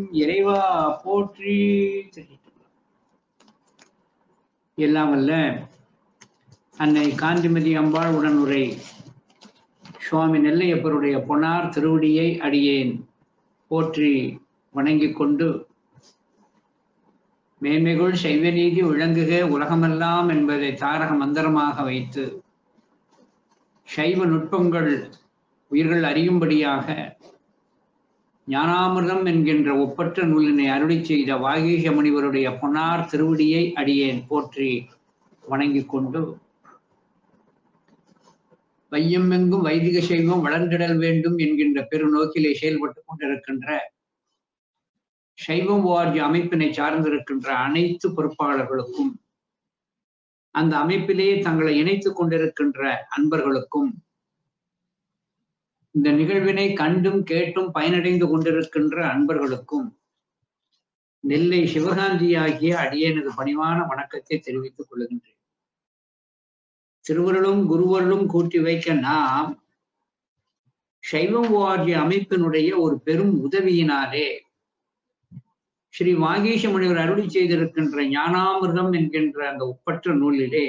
இறைவா போற்றி. எல்லாம் வல்ல அன்னை காந்திமதி அம்பாள் உடனுரை சுவாமி நெல்லையப்பருடைய பொன்னார் திருவடியை அடியேன் போற்றி வணங்கிக் கொண்டு, மேன்மைகுள் சைவ நீதி விளங்குக உலகமெல்லாம் என்பதை தாரக மந்திரமாக வைத்து சைவ நுட்பங்கள் உயிர்கள் அறியும்படியாக ஞானாமிர்தம் என்கின்ற ஒப்பற்ற நூலினை அருளி செய்த வாகீஷ முனிவருடைய பொன்னார் திருவடியை அடியேன் போற்றி வணங்கிக் கொண்டு, வையம் எங்கும் வைதிக சைவம் வளர்ந்திடல் வேண்டும் என்கின்ற பெருநோக்கிலே செயல்பட்டுக் கொண்டிருக்கின்ற சைவம் வாரிய அமைப்பினை சார்ந்திருக்கின்ற அனைத்து பொறுப்பாளர்களுக்கும், அந்த அமைப்பிலே தங்களை இணைத்துக் கொண்டிருக்கின்ற அன்பர்களுக்கும், இந்த நிகழ்வினை கண்டும் கேட்டும் பயனடைந்து கொண்டிருக்கின்ற அன்பர்களுக்கும் நெல்லை சிவகாந்தி ஆகிய அடியேனது பணிவான வணக்கத்தை தெரிவித்துக் கொள்கின்றேன். திருவருளும் குருவருளும் கூட்டி வைக்க நாம் சைவம் வாரிய அமைப்பினுடைய ஒரு பெரும் உதவியினாலே ஸ்ரீ வாகீஷ முனிவர் அருளி செய்திருக்கின்ற ஞானாமிர்தம் என்கின்ற அந்த ஒப்பற்ற நூலிலே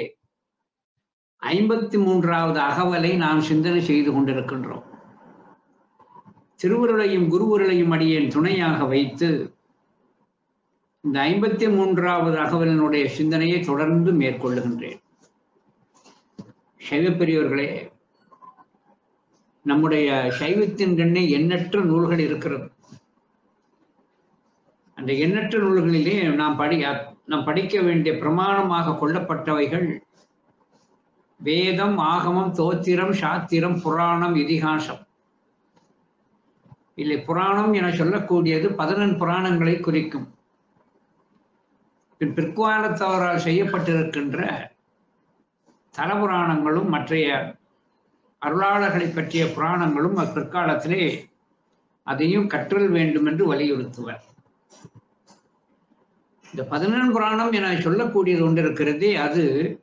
53வது அகவலை நாம் சிந்தனை செய்து கொண்டிருக்கின்றோம். திருவருளையும் குருவருளையும் அடியேன் துணையாக வைத்து இந்த 53வது அகவலினுடைய சிந்தனையை தொடர்ந்து மேற்கொள்ளுகின்றேன். சைவ பெரியவர்களே, நம்முடைய சைவத்தின் கண்ணே எண்ணற்ற நூல்கள் இருக்கிறது. அந்த எண்ணற்ற நூல்களிலே நாம் படிக்க வேண்டிய பிரமாணமாக கொள்ளப்பட்டவைகள் வேதம், ஆகமம், தோத்திரம், சாத்திரம், புராணம், இதிகாசம். இல்லை, புராணம் என சொல்லக்கூடியது 14 புராணங்களை குறிக்கும். பிற்காலத்தவரால் செய்யப்பட்டிருக்கின்ற தலபுராணங்களும் மற்றைய அருளாளர்களை பற்றிய புராணங்களும் பிற்காலத்திலே அதையும் கற்றல் வேண்டும் என்று வலியுறுத்துவர். இந்த 14 புராணம் என சொல்லக்கூடியது ஒன்று இருக்கிறதே, அது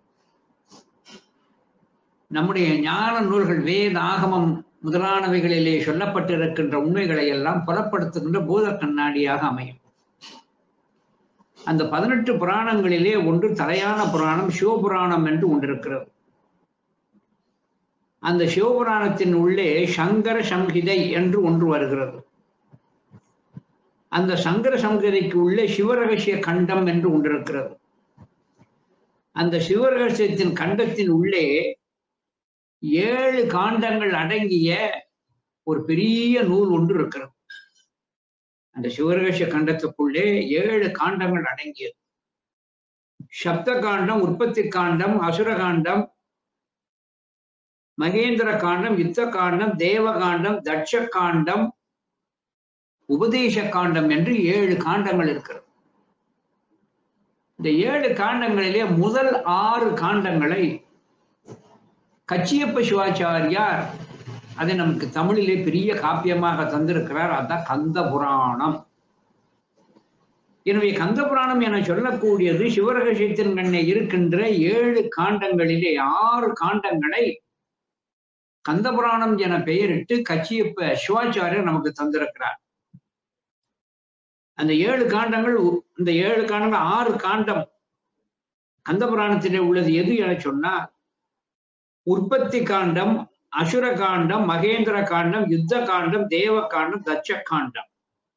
நம்முடைய ஞான நூல்கள் வேத, ஆகமம் முதலானவைகளிலே சொல்லப்பட்டிருக்கின்ற உண்மைகளை எல்லாம் புலப்படுத்துகின்ற பூத கண்ணாடியாக அமையும். அந்த 18 புராணங்களிலே ஒன்று தலையான புராணம் சிவபுராணம் என்று ஒன்றிருக்கிறது. அந்த சிவபுராணத்தின் உள்ளே சங்கர சம்ஹிதை என்று ஒன்று வருகிறது. அந்த சங்கர சம்ஹிதைக்கு உள்ளே சிவரகசிய கண்டம் என்று ஒன்றிருக்கிறது. அந்த சிவரகசியத்தின் கண்டத்தின் உள்ளே 7 காண்டங்கள் அடங்கிய ஒரு பெரிய நூல் ஒன்று இருக்கிறது. அந்த சிவரகசிய கண்டத்துக்குள்ளே 7 காண்டங்கள் அடங்கியது. சப்த காண்டம், உற்பத்தி காண்டம், அசுர காண்டம், மகேந்திர காண்டம், யுத்த காண்டம், தேவ காண்டம், தட்ச காண்டம், உபதேச காண்டம் என்று 7 காண்டங்கள் இருக்கிறது. இந்த 7 காண்டங்களிலே முதல் 6 காண்டங்களை கச்சியப்ப சிவாச்சாரியார் அதை நமக்கு தமிழிலே பெரிய காப்பியமாக தந்திருக்கிறார். அதுதான் கந்த புராணம். எனவே கந்த புராணம் என சொல்லக்கூடியது சிவரகசியத்தின் கண்ணே இருக்கின்ற 7 காண்டங்களிலே 6 காண்டங்களை கந்த புராணம் என பெயரிட்டு கச்சியப்ப சிவாச்சாரியர் நமக்கு தந்திருக்கிறார். அந்த 7 காண்டங்கள், இந்த 7 காண்டங்கள் 6 காண்டம் கந்த புராணத்திலே உள்ளது எது என சொன்னால், உற்பத்தி காண்டம், அசுர காண்டம், மகேந்திர காண்டம், யுத்த காண்டம், தேவ காண்டம், தட்ச காண்டம்.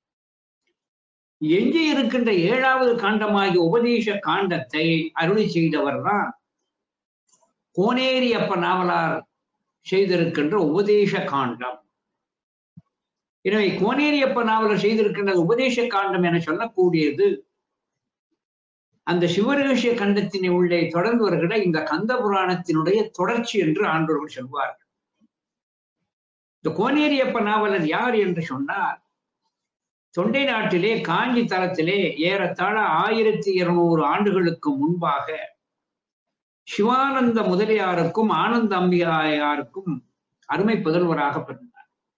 எஞ்சி இருக்கின்ற 7வது காண்டமாகிய உபதேச காண்டத்தை அருளி செய்தவர் தான் கோனேரியப்ப நாவலார் செய்திருக்கின்ற உபதேச காண்டம். எனவே கோனேரியப்ப நாவலர் செய்திருக்கின்ற உபதேச காண்டம் என சொல்லக்கூடியது அந்த சிவரகசிய கண்டத்தினை உள்ளே தொடர்ந்து வருகிற இந்த கந்த புராணத்தினுடைய தொடர்ச்சி என்று ஆண்டோர்கள் சொல்வார்கள். இந்த கோனேரியப்ப நாவலர் யார் என்று சொன்னார், தொண்டை நாட்டிலே காஞ்சி தலத்திலே ஏறத்தாழ 1200 ஆண்டுகளுக்கு முன்பாக சிவானந்த முதலியாருக்கும் ஆனந்த அம்பிகையாருக்கும் அருமை புதல்வராக பிறந்தார்.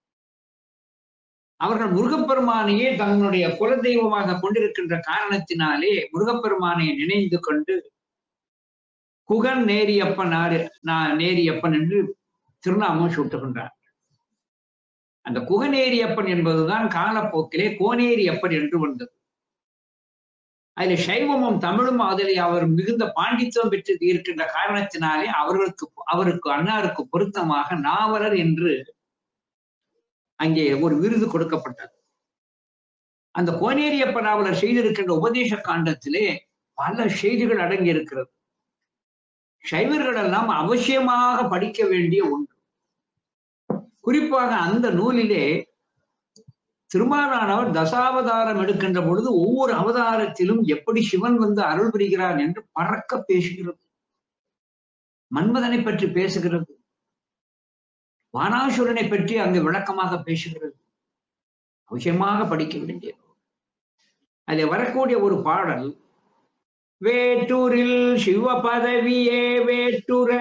அவர்கள் முருகப்பெருமானையே தங்களுடைய குலதெய்வமாக கொண்டிருக்கின்ற காரணத்தினாலே முருகப்பெருமானை நினைந்து கொண்டு குகன் நேரியப்பன் நேரியப்பன் என்று திருநாமம் சூட்டுகின்றார். அந்த குகநேரியப்பன் என்பதுதான் காலப்போக்கிலே கோனேரியப்பன் என்று வந்தது. அதுல சைவமும் தமிழும் அதில் அவர் மிகுந்த பாண்டித்துவம் பெற்று இருக்கின்ற காரணத்தினாலே அவருக்கு அன்னாருக்கு பொருத்தமாக நாவலர் என்று அங்கே ஒரு விருது கொடுக்கப்பட்டது. அந்த கோனேரியப்ப நாவலர் செய்திருக்கின்ற உபதேச காண்டத்திலே பல செய்திகள் அடங்கி இருக்கிறது. சைவர்கள் எல்லாம் அவசியமாக படிக்க வேண்டிய ஒன்று. குறிப்பாக அந்த நூலிலே திருமாலானவர் தசாவதாரம் எடுக்கின்ற பொழுது ஒவ்வொரு அவதாரத்திலும் எப்படி சிவன் வந்து அருள் புரிகிறான் என்று பறக்க பேசுகிறது. மன்மதனை பற்றி பேசுகிறது, வானாசுரனை பற்றி அங்கு விளக்கமாக பேசுகிறது. அவசியமாக படிக்க வேண்டியது. அதில் வரக்கூடிய ஒரு பாடல், வேட்டூரில் சிவ பதவியே வேட்டுர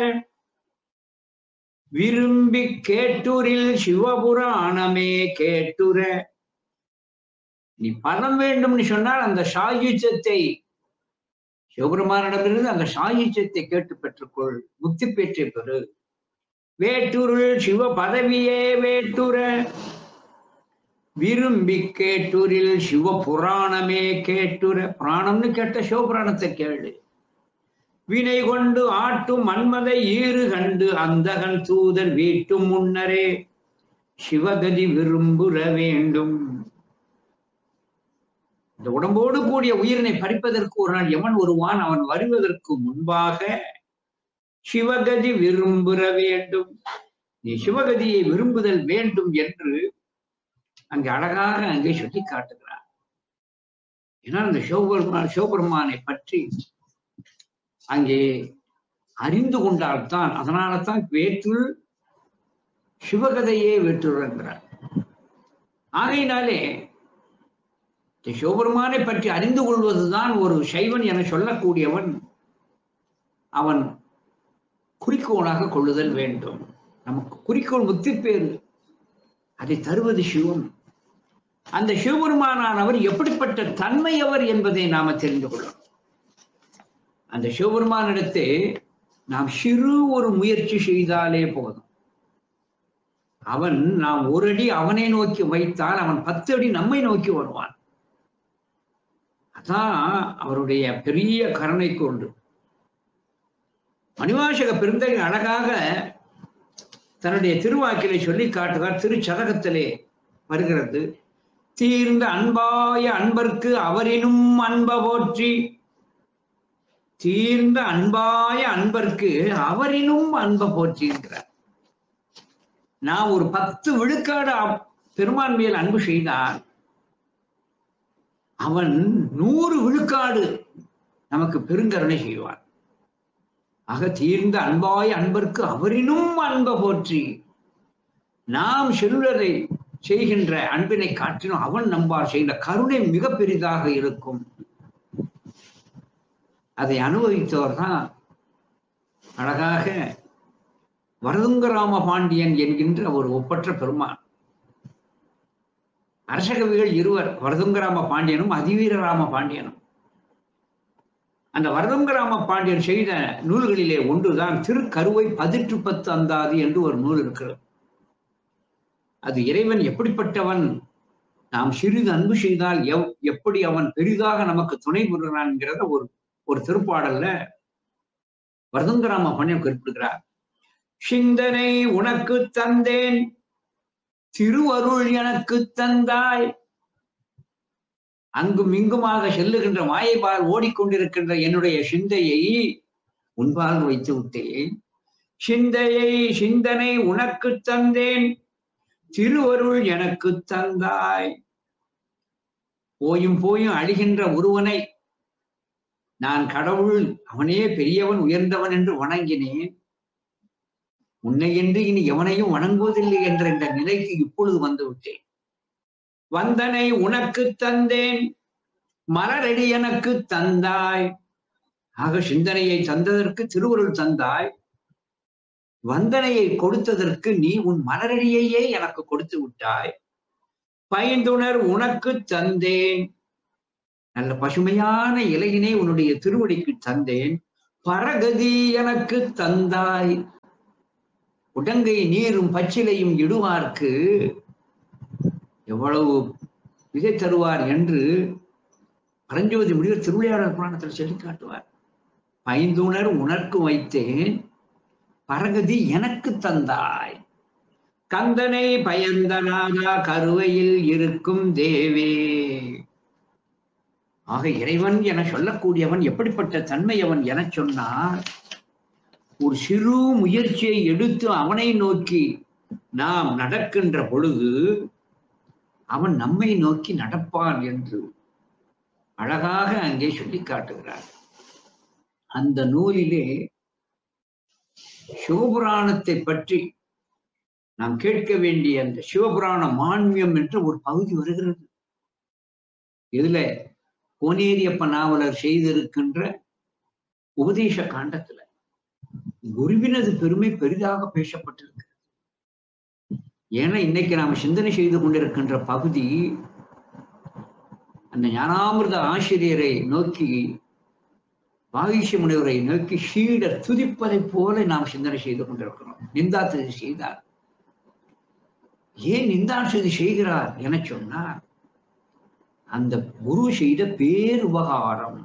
விரும்பி கேட்டூரில் சிவபுராணமே கேட்டுர. நீ பதம் வேண்டும்னு சொன்னால் அந்த சாயுஜத்தை சிவபெருமானிடமிருந்து அந்த சாயுஜத்தை கேட்டு பெற்றுக்கொள், முக்தி பெற்று பெறு. வேட்டூரில் சிவ பதவியே வேட்டுர விரும்பி கேட்டூரில் சிவ புராணமே கேட்டுர. புராணம்னு கேட்ட சிவபுராணத்தை கேளு. வினை கொண்டு ஆட்டும் மன்மதை ஈறு கண்டு அந்தகன் தூதர் வீட்டும் முன்னரே சிவகதி விரும்புற வேண்டும். இந்த உடம்போடு கூடிய உயிரினை பறிப்பதற்கு ஒரு நாள் எவன் வருவான். அவன் வருவதற்கு முன்பாக சிவகதி விரும்புற வேண்டும், நீ சிவகதியை விரும்புதல் வேண்டும் என்று அங்கே அழகாக அங்கே சொல்லி காட்டுகிறார். ஏன்னா அந்த சிவபெருமானை பற்றி அங்கே அறிந்து கொண்டால்தான், அதனால தான் வேற்றுள் சிவகதையே வேற்றுள்ளார். ஆகையினாலே சிவபெருமானை பற்றி அறிந்து கொள்வதுதான் ஒரு சைவன் என சொல்லக்கூடியவன் அவன் குறிக்கோளாக கொள்ளுதல் வேண்டும். நமக்கு குறிக்கோள் முக்தி பேரு, அதை தருவது சிவம். அந்த சிவபெருமானானவர் எப்படிப்பட்ட தன்மையவர் என்பதை நாம தெரிந்து கொள்ளணும். அந்த சிவபெருமானிடத்தை நாம் சிறு ஒரு முயற்சி செய்தாலே போதும். நாம் ஒரு அடி அவனை நோக்கி வைத்தால் அவன் 10 அடி நம்மை நோக்கி வருவான். அதான் அவருடைய பெரிய கருணை கொண்டு மணிவாசக பெருந்தகை அழகாக தன்னுடைய திருவாக்கிலை சொல்லி காட்டுவார். திருச்சதகத்திலே வருகிறது, தீர்ந்த அன்பாய அன்பர்க்கு அவரினும் அன்ப போற்றி. தீர்ந்த அன்பாய அன்பர்க்கு அவரினும் அன்ப போற்றியிருக்கிறார். நான் ஒரு 10 விழுக்காடு பெருமான் மேல் அன்பு செய்தால் அவன் 100 விழுக்காடு நமக்கு பெருங்கருணை செய்வான். ஆக தீர்ந்த அன்பாய அன்பர்க்கு அவரினும் அன்ப போற்றி. நாம் செல்வதை செய்கின்ற அன்பினை காட்டினும் அவன் நம்பார் செய்கின்ற கருணை மிக பெரிதாக இருக்கும். அதை அனுபவித்தவர் தான் அழகாக வரதுங்கராம பாண்டியன் என்கின்ற ஒரு ஒப்பற்ற பெருமான். அரசகவிகள் இருவர், வரதுங்கராம பாண்டியனும் அதிவீரராம பாண்டியனும். அந்த வரதுங்கராம பாண்டியன் செய்த நூல்களிலே ஒன்றுதான் திருக்கருவை 18 அந்தாதி என்று ஒரு நூல் இருக்கிறது. அது இறைவன் எப்படிப்பட்டவன், நாம் சிறிது அன்பு செய்தால் எப்படி அவன் பெரிதாக நமக்கு துணை புரிகிறான்ங்கிறத ஒரு திருப்பாடல்ல வரதுங்கராம பாண்டியன் குறிப்பிடுகிறார். சிந்தனை உனக்கு தந்தேன், திருவருள் எனக்கு தந்தாய். அங்கும் இங்குமாக செல்லுகின்ற மாயைபால் ஓடிக்கொண்டிருக்கின்ற என்னுடைய சிந்தையை உன்பால் வைத்து விட்டேன். சிந்தனை உனக்கு தந்தேன், திருவருள் எனக்கு தந்தாய். போயும் அழிகின்ற ஒருவனை நான் கடவுள், அவனே பெரியவன் உயர்ந்தவன் என்று வணங்கினேன். உன்னை என்று இனி எவனையும் வணங்குவதில்லை என்ற இந்த நிலைக்கு இப்பொழுது வந்து விட்டேன். வந்தனை உனக்கு தந்தேன், மலரடி எனக்கு தந்தாய். ஆக சிந்தனையை தந்ததற்கு திருவருள் தந்தாய், வந்தனையை கொடுத்ததற்கு நீ உன் மலரடியையே எனக்கு கொடுத்து விட்டாய். பைந்துணர் உனக்கு தந்தேன், நல்ல பசுமையான இலையினை உன்னுடைய திருவடிக்கு தந்தேன். பரகதி எனக்கு தந்தாய், உடங்கை நீரும் பச்சிலையும் இடுவார்க்கு எவ்வளவு விதை தருவார் என்று பரஞ்சோதி முனிவர் திருவிளையாடல் புராணத்தில் சொல்லி காட்டுவார். பைந்துணர் உனக்கு வைத்தேன் பரகதி எனக்கு தந்தாய், கந்தனை பயந்தனாதா கருவையில் இருக்கும் தேவே. ஆக இறைவன் என சொல்லக்கூடியவன் எப்படிப்பட்ட தன்மையவன் என சொன்னார், ஒரு சிறு முயற்சியை எடுத்து அவனை நோக்கி நாம் நடக்கின்ற பொழுது அவன் நம்மை நோக்கி நடப்பான் என்று அழகாக அங்கே சொல்லி காட்டுகிறார். அந்த நூலிலே சிவபுராணத்தை பற்றி நாம் கேட்க வேண்டிய அந்த சிவபுராண மான்மியம் என்ற ஒரு பகுதி வருகிறது. இதுல கோனேரியப்ப நாவலர் செய்திருக்கின்ற உபதேச காண்டத்துல குருவினது பெருமை பெரிதாக பேசப்பட்டிருக்கு. ஏன்னா இன்னைக்கு நாம் சிந்தனை செய்து கொண்டிருக்கின்ற பகுதி அந்த ஞானாமிர்த ஆசிரியரை நோக்கி, வாகீஷ முனிவரை நோக்கி சீடர் துதிப்பதை போல நாம் சிந்தனை செய்து கொண்டிருக்கிறோம். நிந்தாத்துதி செய்தார். ஏன் நிந்தாத்துதி செய்கிறார் என சொன்னார், அந்த குரு செய்த பேருபகாரம்,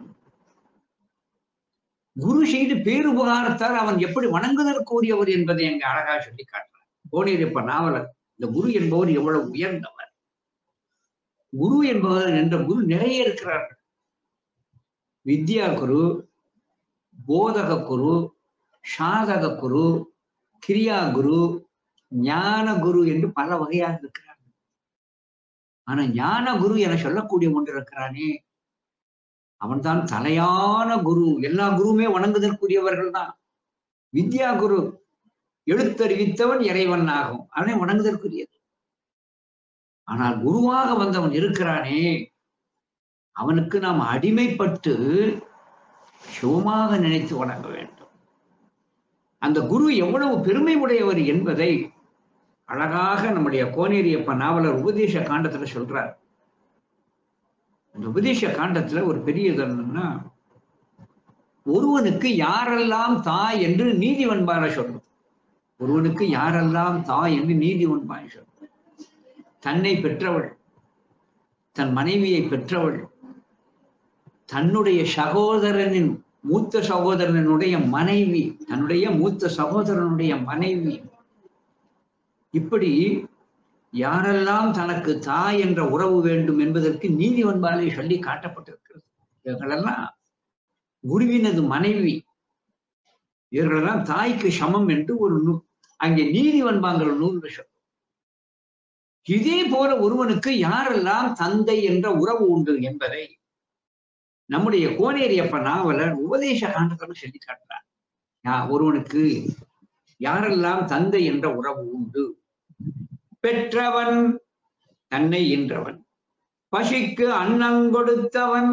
குரு செய்த பேருபகாரத்தால் அவன் எப்படி வணங்குதற்குரியவர் என்பதை அங்கு அழகா சொல்லி காட்டுறார் கோனேரியப்ப நாவலர். இந்த குரு என்பவர் எவ்வளவு உயர்ந்தவர். குரு என்பவர் என்ற குரு நிறைய இருக்கிறார்கள். வித்யா குரு, போதக குரு, சாதக குரு, கிரியா குரு, ஞான குரு என்று பல வகையாக இருக்கிறார்கள். ஆனா ஞான குரு என சொல்லக்கூடிய ஒன்று இருக்கிறானே, அவன்தான் தலையான குரு. எல்லா குருவுமே வணங்குதற்குரியவர்கள் தான். வித்யா குரு எழுத்தறிவித்தவன் இறைவன் ஆகும், அவனை வணங்குதற்குரியது. ஆனால் குருவாக வந்தவன் இருக்கிறானே, அவனுக்கு நாம் அடிமைப்பட்டு சிவமாக நினைத்து வணங்க வேண்டும். அந்த குரு எவ்வளவு பெருமை உடையவர் என்பதை அழகாக நம்முடைய கோனேரியப்ப நாவலர் உபதேச காண்டத்துல சொல்றார். அந்த உபதேச காண்டத்துல ஒரு பெரியது என்னன்னா, ஒருவனுக்கு யாரெல்லாம் தாய் என்று நீதிவன்பார சொல்லும். ஒருவனுக்கு யாரெல்லாம் தாய் என்று நீதிவன்பாய் சொல்லும். தன்னை பெற்றவள், தன் மனைவியை பெற்றவள், தன்னுடைய சகோதரனின் மூத்த சகோதரனுடைய மனைவி, தன்னுடைய மூத்த சகோதரனுடைய மனைவி, இப்படி யாரெல்லாம் தனக்கு தாய் என்ற உறவு வேண்டும் என்பதற்கு நீதிவன்பாலே சொல்லி காட்டப்பட்டிருக்கிறது. இவர்களெல்லாம் குருவினது மனைவி, இவர்களெல்லாம் தாய்க்கு சமம் என்று ஒரு அங்கே நீதிவன்பாங்கிற நூல் சொல்லும். இதே போல ஒருவனுக்கு யாரெல்லாம் தந்தை என்ற உறவு உண்டு என்பதை நம்முடைய கோனேரியப்ப நாவலர் உபதேச காண்டத்தில் சொல்லி காட்டுறார். ஒருவனுக்கு யாரெல்லாம் தந்தை என்ற உறவு உண்டு, பெற்றவன் தன்னை ஈன்றவன், பசிக்கு அன்னங்கொடுத்தவன்,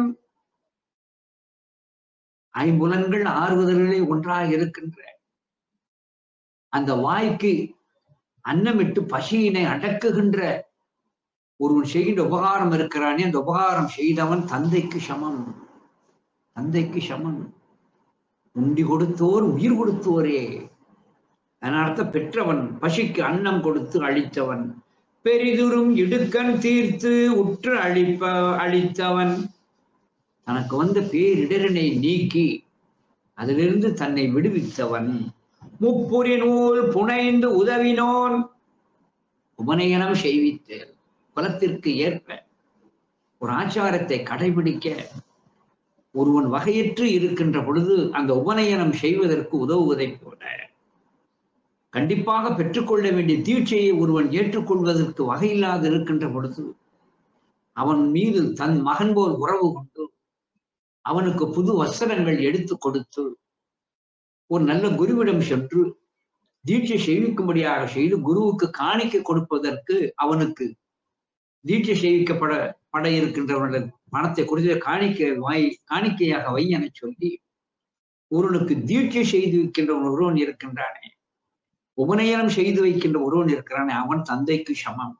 ஐம்புலன்கள் ஆறுதல்களே ஒன்றாக இருக்கின்ற அந்த வாய்க்கு அன்னமிட்டு பசியினை அடக்குகின்ற ஒருவன் செய்கின்ற உபகாரம் இருக்கிறானே, அந்த உபகாரம் செய்தவன் தந்தைக்கு சமம். தந்தைக்கு சமம். உண்டி கொடுத்தோர் உயிர் கொடுத்தோரே. அதனால பெற்றவன், பசிக்கு அன்னம் கொடுத்து அளித்தவன், பெரிதுரும் இடுக்கண் தீர்த்து உற்று அளித்தவன், தனக்கு வந்த பேரிடரனை நீக்கி அதிலிருந்து தன்னை விடுவித்தவன், முப்புரி நூல் புனைந்து உதவினோன், உபநயனம் செய்வித்தேன். குலத்திற்கு ஏற்ப ஒரு ஆச்சாரத்தை கடைபிடிக்க ஒருவன் வகையற்று இருக்கின்ற பொழுது அந்த உபநயனம் செய்வதற்கு உதவுவதை போல, கண்டிப்பாக பெற்றுக்கொள்ள வேண்டிய தீட்சையை ஒருவன் ஏற்றுக்கொள்வதற்கு வகையில்லாது இருக்கின்ற பொழுது அவன் மீது தன் மகன் போல் உறவு கொண்டு அவனுக்கு புது வஸ்திரங்கள் எடுத்து கொடுத்து ஒரு நல்ல குருவிடம் சென்று தீட்சை செய்விக்கும்படியாக செய்து குருவுக்கு காணிக்கை கொடுப்பதற்கு, அவனுக்கு தீட்சை செய்விக்கப்பட இருக்கின்றவர்கள் பணத்தை கொடுத்து காணிக்கையாக வை என சொல்லி ஒருவனுக்கு தீட்சை செய்து வைக்கின்ற ஒருவன் இருக்கின்றானே, உபநயனம் செய்து வைக்கின்ற ஒருவன் இருக்கிறானே, அவன் தந்தைக்கு சமம்.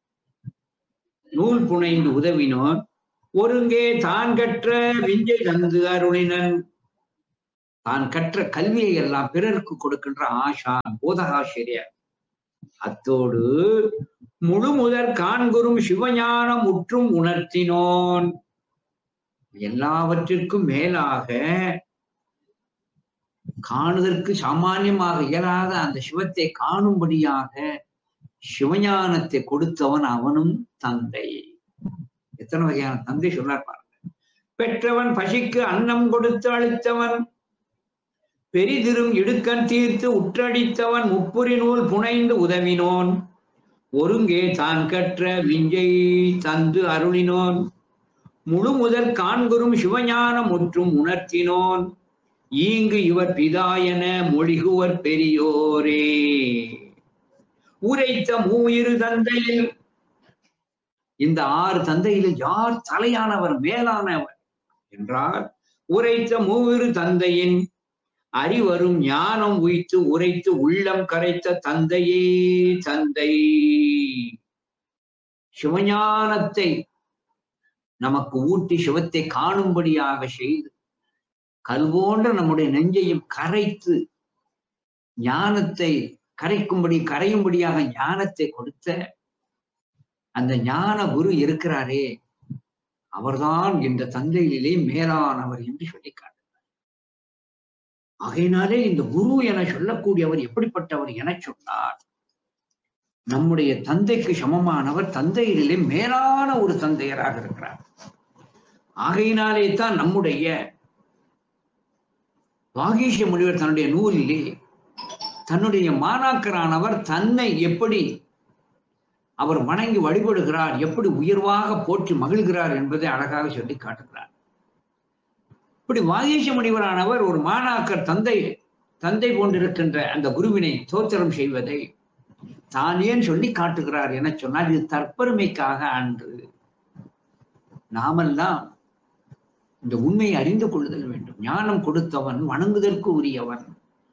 நூல் புனைந்து உதவினோன் ஒருங்கே தான் கற்ற விஞ்சை தந்து அருளினன். தான் கற்ற கல்வியை எல்லாம் பிறருக்கு கொடுக்கின்ற ஆசான், போதகாசிரியர். அத்தோடு முழு முதற் காண்குறும் சிவஞானம் முற்றும் உணர்த்தினோன். எல்லாவற்றிற்கும் மேலாக காணுதற்கு சாமானியமாக இயலாத அந்த சிவத்தை காணும்படியாக சிவஞானத்தை கொடுத்தவன் அவனும் தந்தை. எத்தனை வகையான தந்தை சொன்னார் பாருங்க. பெற்றவன் பசிக்கு அன்னம் கொடுத்து அளித்தவன், பெரிதிரும் இடுக்கன் தீர்த்து உற்றடித்தவன், முப்புரி நூல் புனைந்து உதவினோன், ஒருங்கே தான் கற்ற விஞ்சை தந்து அருளினோன், முழு முதல் காண்குறும் சிவஞானம் முற்றும் உணர்த்தினோன், ஈங்கு இவர் பிதாயன மொழிகுவர் பெரியோரே. உரைத்த மூயிரு தந்தையில், இந்த 6 தந்தையில் யார் தலையானவர் மேலானவர் என்றால், உரைத்த மூவிரு தந்தையின் அறிவரும் ஞானம் உய்த்து உரைத்து உள்ளம் கரைத்த தந்தையே தந்தை. சிவஞானத்தை நமக்கு ஊட்டி சிவத்தை காணும்படியாக செய்து கல் போன்ற நம்முடைய நெஞ்சையும் கரைத்து ஞானத்தை கரையும்படியாக ஞானத்தை கொடுத்த அந்த ஞான குரு இருக்கிறாரே, அவர்தான் இந்த தந்தையிலே மேலானவர் என்று சொல்லி காட்டுகிறார். ஆகையினாலே இந்த குரு என சொல்லக்கூடியவர் எப்படிப்பட்டவர் என சொன்னார், நம்முடைய தந்தைக்கு சமமானவர், தந்தையிலே மேலான ஒரு தந்தையராக இருக்கிறார். ஆகையினாலே தான் நம்முடைய வாகீஷ முனிவர் தன்னுடைய நூலிலே தன்னுடைய மாணாக்கரானவர் தன்னை எப்படி அவர் வணங்கி வழிபடுகிறார், எப்படி உயர்வாக போற்றி மகிழ்கிறார் என்பதை அழகாக சொல்லி காட்டுகிறார். இப்படி வாகீஷ முனிவரானவர் ஒரு மாணாக்கர் தந்தை போன்றிருக்கின்ற அந்த குருவினை தோத்திரம் செய்வதை தான் ஏன் சொல்லி காட்டுகிறார் என சொன்னால், இது தற்பெருமைக்காக அன்று. நாமெல்லாம் இந்த உண்மையை அறிந்து கொள்ளுதல் வேண்டும். ஞானம் கொடுத்தவன் வணங்குதற்கு உரியவன்.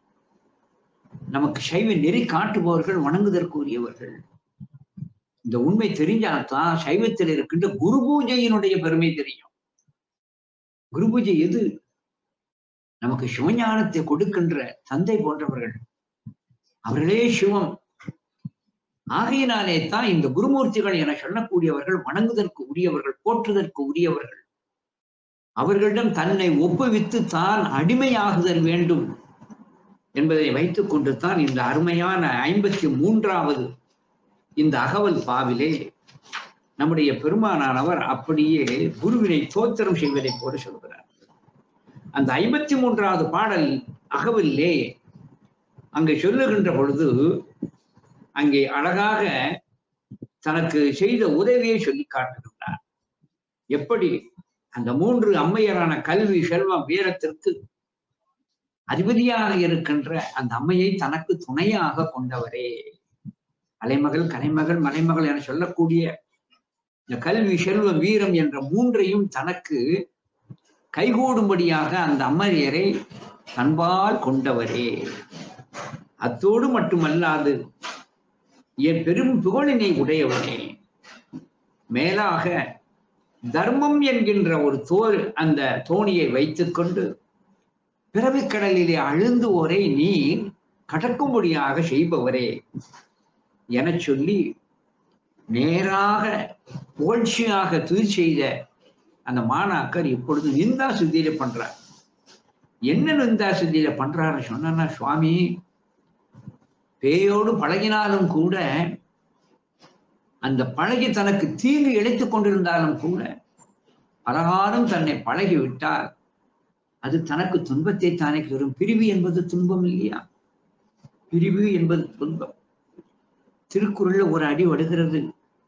நமக்கு சைவ நெறி காட்டுபவர்கள் வணங்குதற்கு உரியவர்கள். இந்த உண்மை தெரிஞ்சால்தான் சைவத்தில் இருக்கின்ற குரு பூஜையினுடைய பெருமை தெரியும். குரு பூஜை எது? நமக்கு சிவஞானத்தை கொடுக்கின்ற தந்தை போன்றவர்கள், அவர்களே சிவம். ஆகையினாலே தான் இந்த குருமூர்த்திகள் என சொல்லக்கூடியவர்கள் வணங்குதற்கு உரியவர்கள், போற்றுதற்கு உரியவர்கள். அவர்களிடம் தன்னை ஒப்புவித்து தான் அடிமையாகுதல் வேண்டும் என்பதை வைத்துக் கொண்டு தான் இந்த அருமையான 53வது இந்த அகவல் பாவிலே நம்முடைய பெருமானானவர் அப்படியே குருவினை தோத்திரம் செய்வதை போல சொல்கிறார். அந்த 53வது பாடல் அகவலிலே அங்கே சொல்லுகின்ற பொழுது அங்கே அழகாக தனக்கு செய்த உதவியை சொல்லி காட்டுகின்றார். எப்படி அந்த 3 அம்மையரான கல்வி, செல்வம், வீரத்திற்கு அதிபதியாக இருக்கின்ற அந்த அம்மையை தனக்கு துணையாக கொண்டவரே. அலைமகள், கலைமகள், மலைமகள் என சொல்லக்கூடிய இந்த கல்வி, செல்வம், வீரம் என்ற 3ஐயும் தனக்கு கைகூடும்படியாக அந்த அம்மையரை தன்பால் கொண்டவரே. அத்தோடு மட்டுமல்லாது என் பெரும் புகழினை உடையவனே. மேலாக தர்மம் என்கின்ற ஒரு அந்த தோணியை வைத்துக்கொண்டு பிறவிக்கடலிலே அழுந்துவோரை நீ கடக்கும்படியாக செய்பவரே என சொல்லி நேராக புகழ்ச்சியாக துதி செய்த அந்த மாணாக்கர் இப்பொழுது நிந்தா சுத்தியில பண்றார். என்ன நிந்தா சுத்தியில பண்றாரு சொன்னா, சுவாமி பேயோடு பழகினாலும் கூட, அந்த பழகி தனக்கு தீங்கு இழைத்துக் கொண்டிருந்தாலும் கூட, பலகாலம் தன்னை பழகி விட்டால் அது தனக்கு துன்பத்தை தானே தரும். பிரிவு என்பது துன்பம் இல்லையா? பிரிவு என்பது துன்பம். திருக்குறள்ல ஒரு அடி வருகிறது.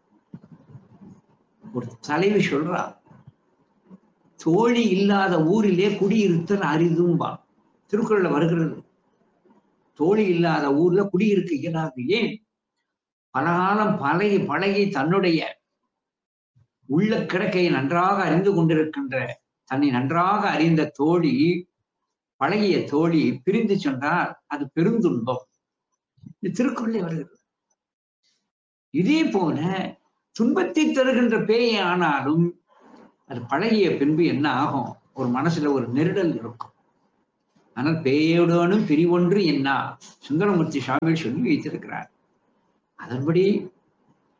ஒரு தலைவி சொல்றா, தோழி இல்லாத ஊரிலே குடியிருத்தல் அரிதும்பா. திருக்குறள்ல வருகிறது. தோழி இல்லாத ஊர்ல குடியிருக்க இயலாது. ஏன்? பலகாலம் பழகி தன்னுடைய உள்ள கிடக்கையை நன்றாக அறிந்து கொண்டிருக்கின்ற, தன்னை நன்றாக அறிந்த தோழி, பழகிய தோழி பிரிந்து சென்றால் அது பெருந்துன்பம். இது திருக்குறளே வருகிறது. இதே போல துன்பத்தை தருகின்ற பேயை ஆனாலும் அது பழகிய பின்பு என்ன ஆகும்? ஒரு மனசுல ஒரு நெருடல் இருக்கும். ஆனால் பேயோடனும் பிரிவொன்று என்ன சுந்தரமூர்த்தி சுவாமிகள் சொல்லி வைத்திருக்கிறார். அதன்படி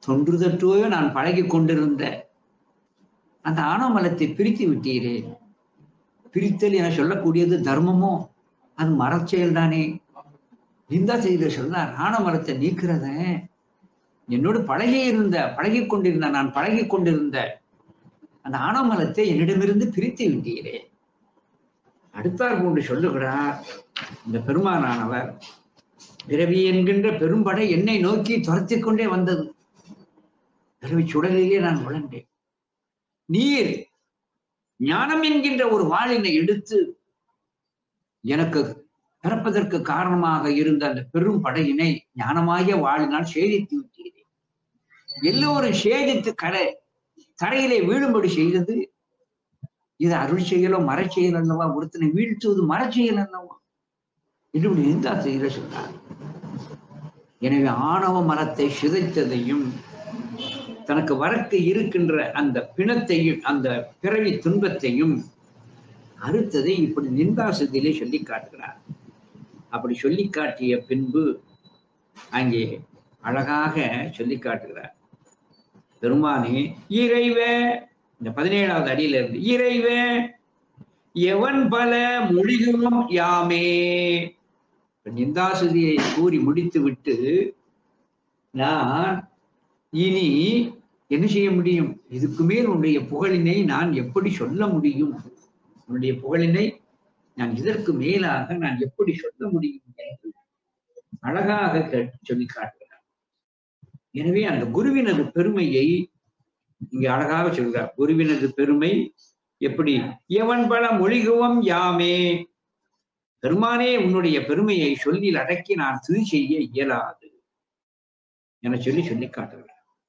தொன்று தொற்றோயோ நான் பழகி கொண்டிருந்த அந்த ஆணவமலத்தை பிரித்து விட்டீரே. பிரித்தல் என சொல்லக்கூடியது தர்மமோ? அது மரச்செயல் தானே. இந்த செய்த சொன்னார், ஆணவமலத்தை நீக்கிறத என்னோடு பழகி கொண்டிருந்த நான் பழகி கொண்டிருந்த அந்த ஆணவமலத்தை என்னிடமிருந்து பிரித்து விட்டீரே. அடுத்தார் கொண்டு சொல்லுகிறார், இந்த பெருமானானவர் பிறவி என்கின்ற பெரும்படை என்னை நோக்கி துரத்தி கொண்டே வந்தது. பிறவி சுடலிலே நான் உழண்டேன். நீர் ஞானம் என்கின்ற ஒரு வாளினை எடுத்து எனக்கு பிறப்பதற்கு காரணமாக இருந்த அந்த பெரும் படையினை ஞானமாகிய வாளினால் சேதித்து விட்டீரே. எல்லோரும் சேதித்து தரையிலே வீழும்படி செய்தது இது அருள் செயலோ மரச்செயல் அல்லவா? ஒருத்தனை வீழ்த்துவது மரச்செயல் அல்லவா என்று எந்த செய்த சொன்னார். எனவே ஆணவ மரத்தை சிதைத்ததையும் தனக்கு வரக்கு இருக்கின்ற அந்த பிணத்தையும் அந்த பிறவி துன்பத்தையும் அறுத்ததை இப்படி நிந்தாசத்திலே சொல்லி காட்டுகிறார். அப்படி சொல்லி காட்டிய பின்பு அங்கே அழகாக சொல்லி காட்டுகிறார். பெருமானே இறைவ, இந்த 17வது அடியில இருந்து, இறைவ எவன் பல மொழிகளும் யாமே. நிந்தாசுதியை கூறி முடித்து விட்டு நான் இனி என்ன செய்ய முடியும்? இதுக்கு மேல் உன்னுடைய புகழினை நான் எப்படி சொல்ல முடியும்? உன்னுடைய புகழினை நான் இதற்கு மேலாக நான் எப்படி சொல்ல முடியும் என்று அழகாக சொல்லி காட்டுகிறார். எனவே அந்த குருவினது பெருமையை இங்கே அழகாக சொல்கிறார். குருவினது பெருமை எப்படி? எவன் பல மொழிகுவம் யாமே. பெருமானே, உன்னுடைய பெருமையை சொல்லில் அடக்கி நான் திரு செய்ய இயலாது என சொல்லி காட்டுகிறார்.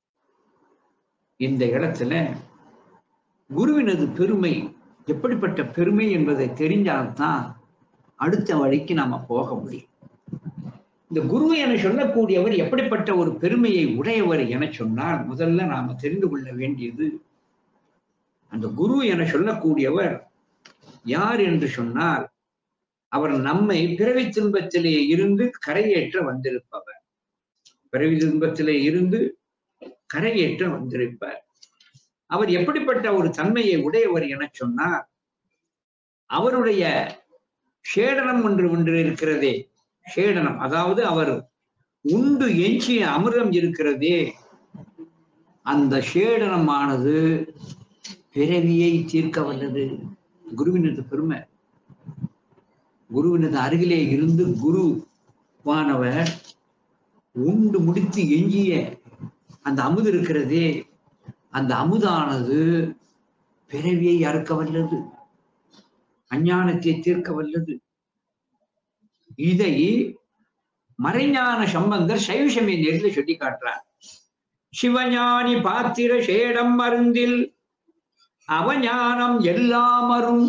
இந்த இடத்துல குருவினது பெருமை எப்படிப்பட்ட பெருமை என்பதை தெரிஞ்சால்தான் அடுத்த வழிக்கு நாம போக முடியும். இந்த குரு என சொல்லக்கூடியவர் எப்படிப்பட்ட ஒரு பெருமையை உடையவர் என சொன்னால், முதல்ல நாம தெரிந்து கொள்ள வேண்டியது, அந்த குரு என சொல்லக்கூடியவர் யார் என்று சொன்னால், அவர் நம்மை பிறவி துன்பத்திலே இருந்து கரையேற்ற வந்திருப்பவர். பிறவி துன்பத்திலே இருந்து கரையேற்ற வந்திருப்பார். அவர் எப்படிப்பட்ட ஒரு தன்மையை உடையவர் என சொன்னார், அவருடைய சேடனம் ஒன்று இருக்கிறதே, சேடனம், அதாவது அவர் உண்டு எஞ்சிய அமிர்தம் இருக்கிறதே, அந்த சேடனமானது பிறவியை தீர்க்க வல்லது. குருவினது பெருமை. குருவினது அருகிலே இருந்து குருவானவர் உண்டு முடித்து எஞ்சிய அந்த அமுது இருக்கிறதே, அந்த அமுதானது பிறவியை அறுக்க வல்லது, அஞ்ஞானத்தை தீர்க்க வல்லது. இதை மறைஞான சம்பந்தர் சைவசமய நேரில் சொல்லி காட்டுறார். சிவஞானி பாத்திர சேடம் மருந்தில் அவஞானம் எல்லாம் அரும்.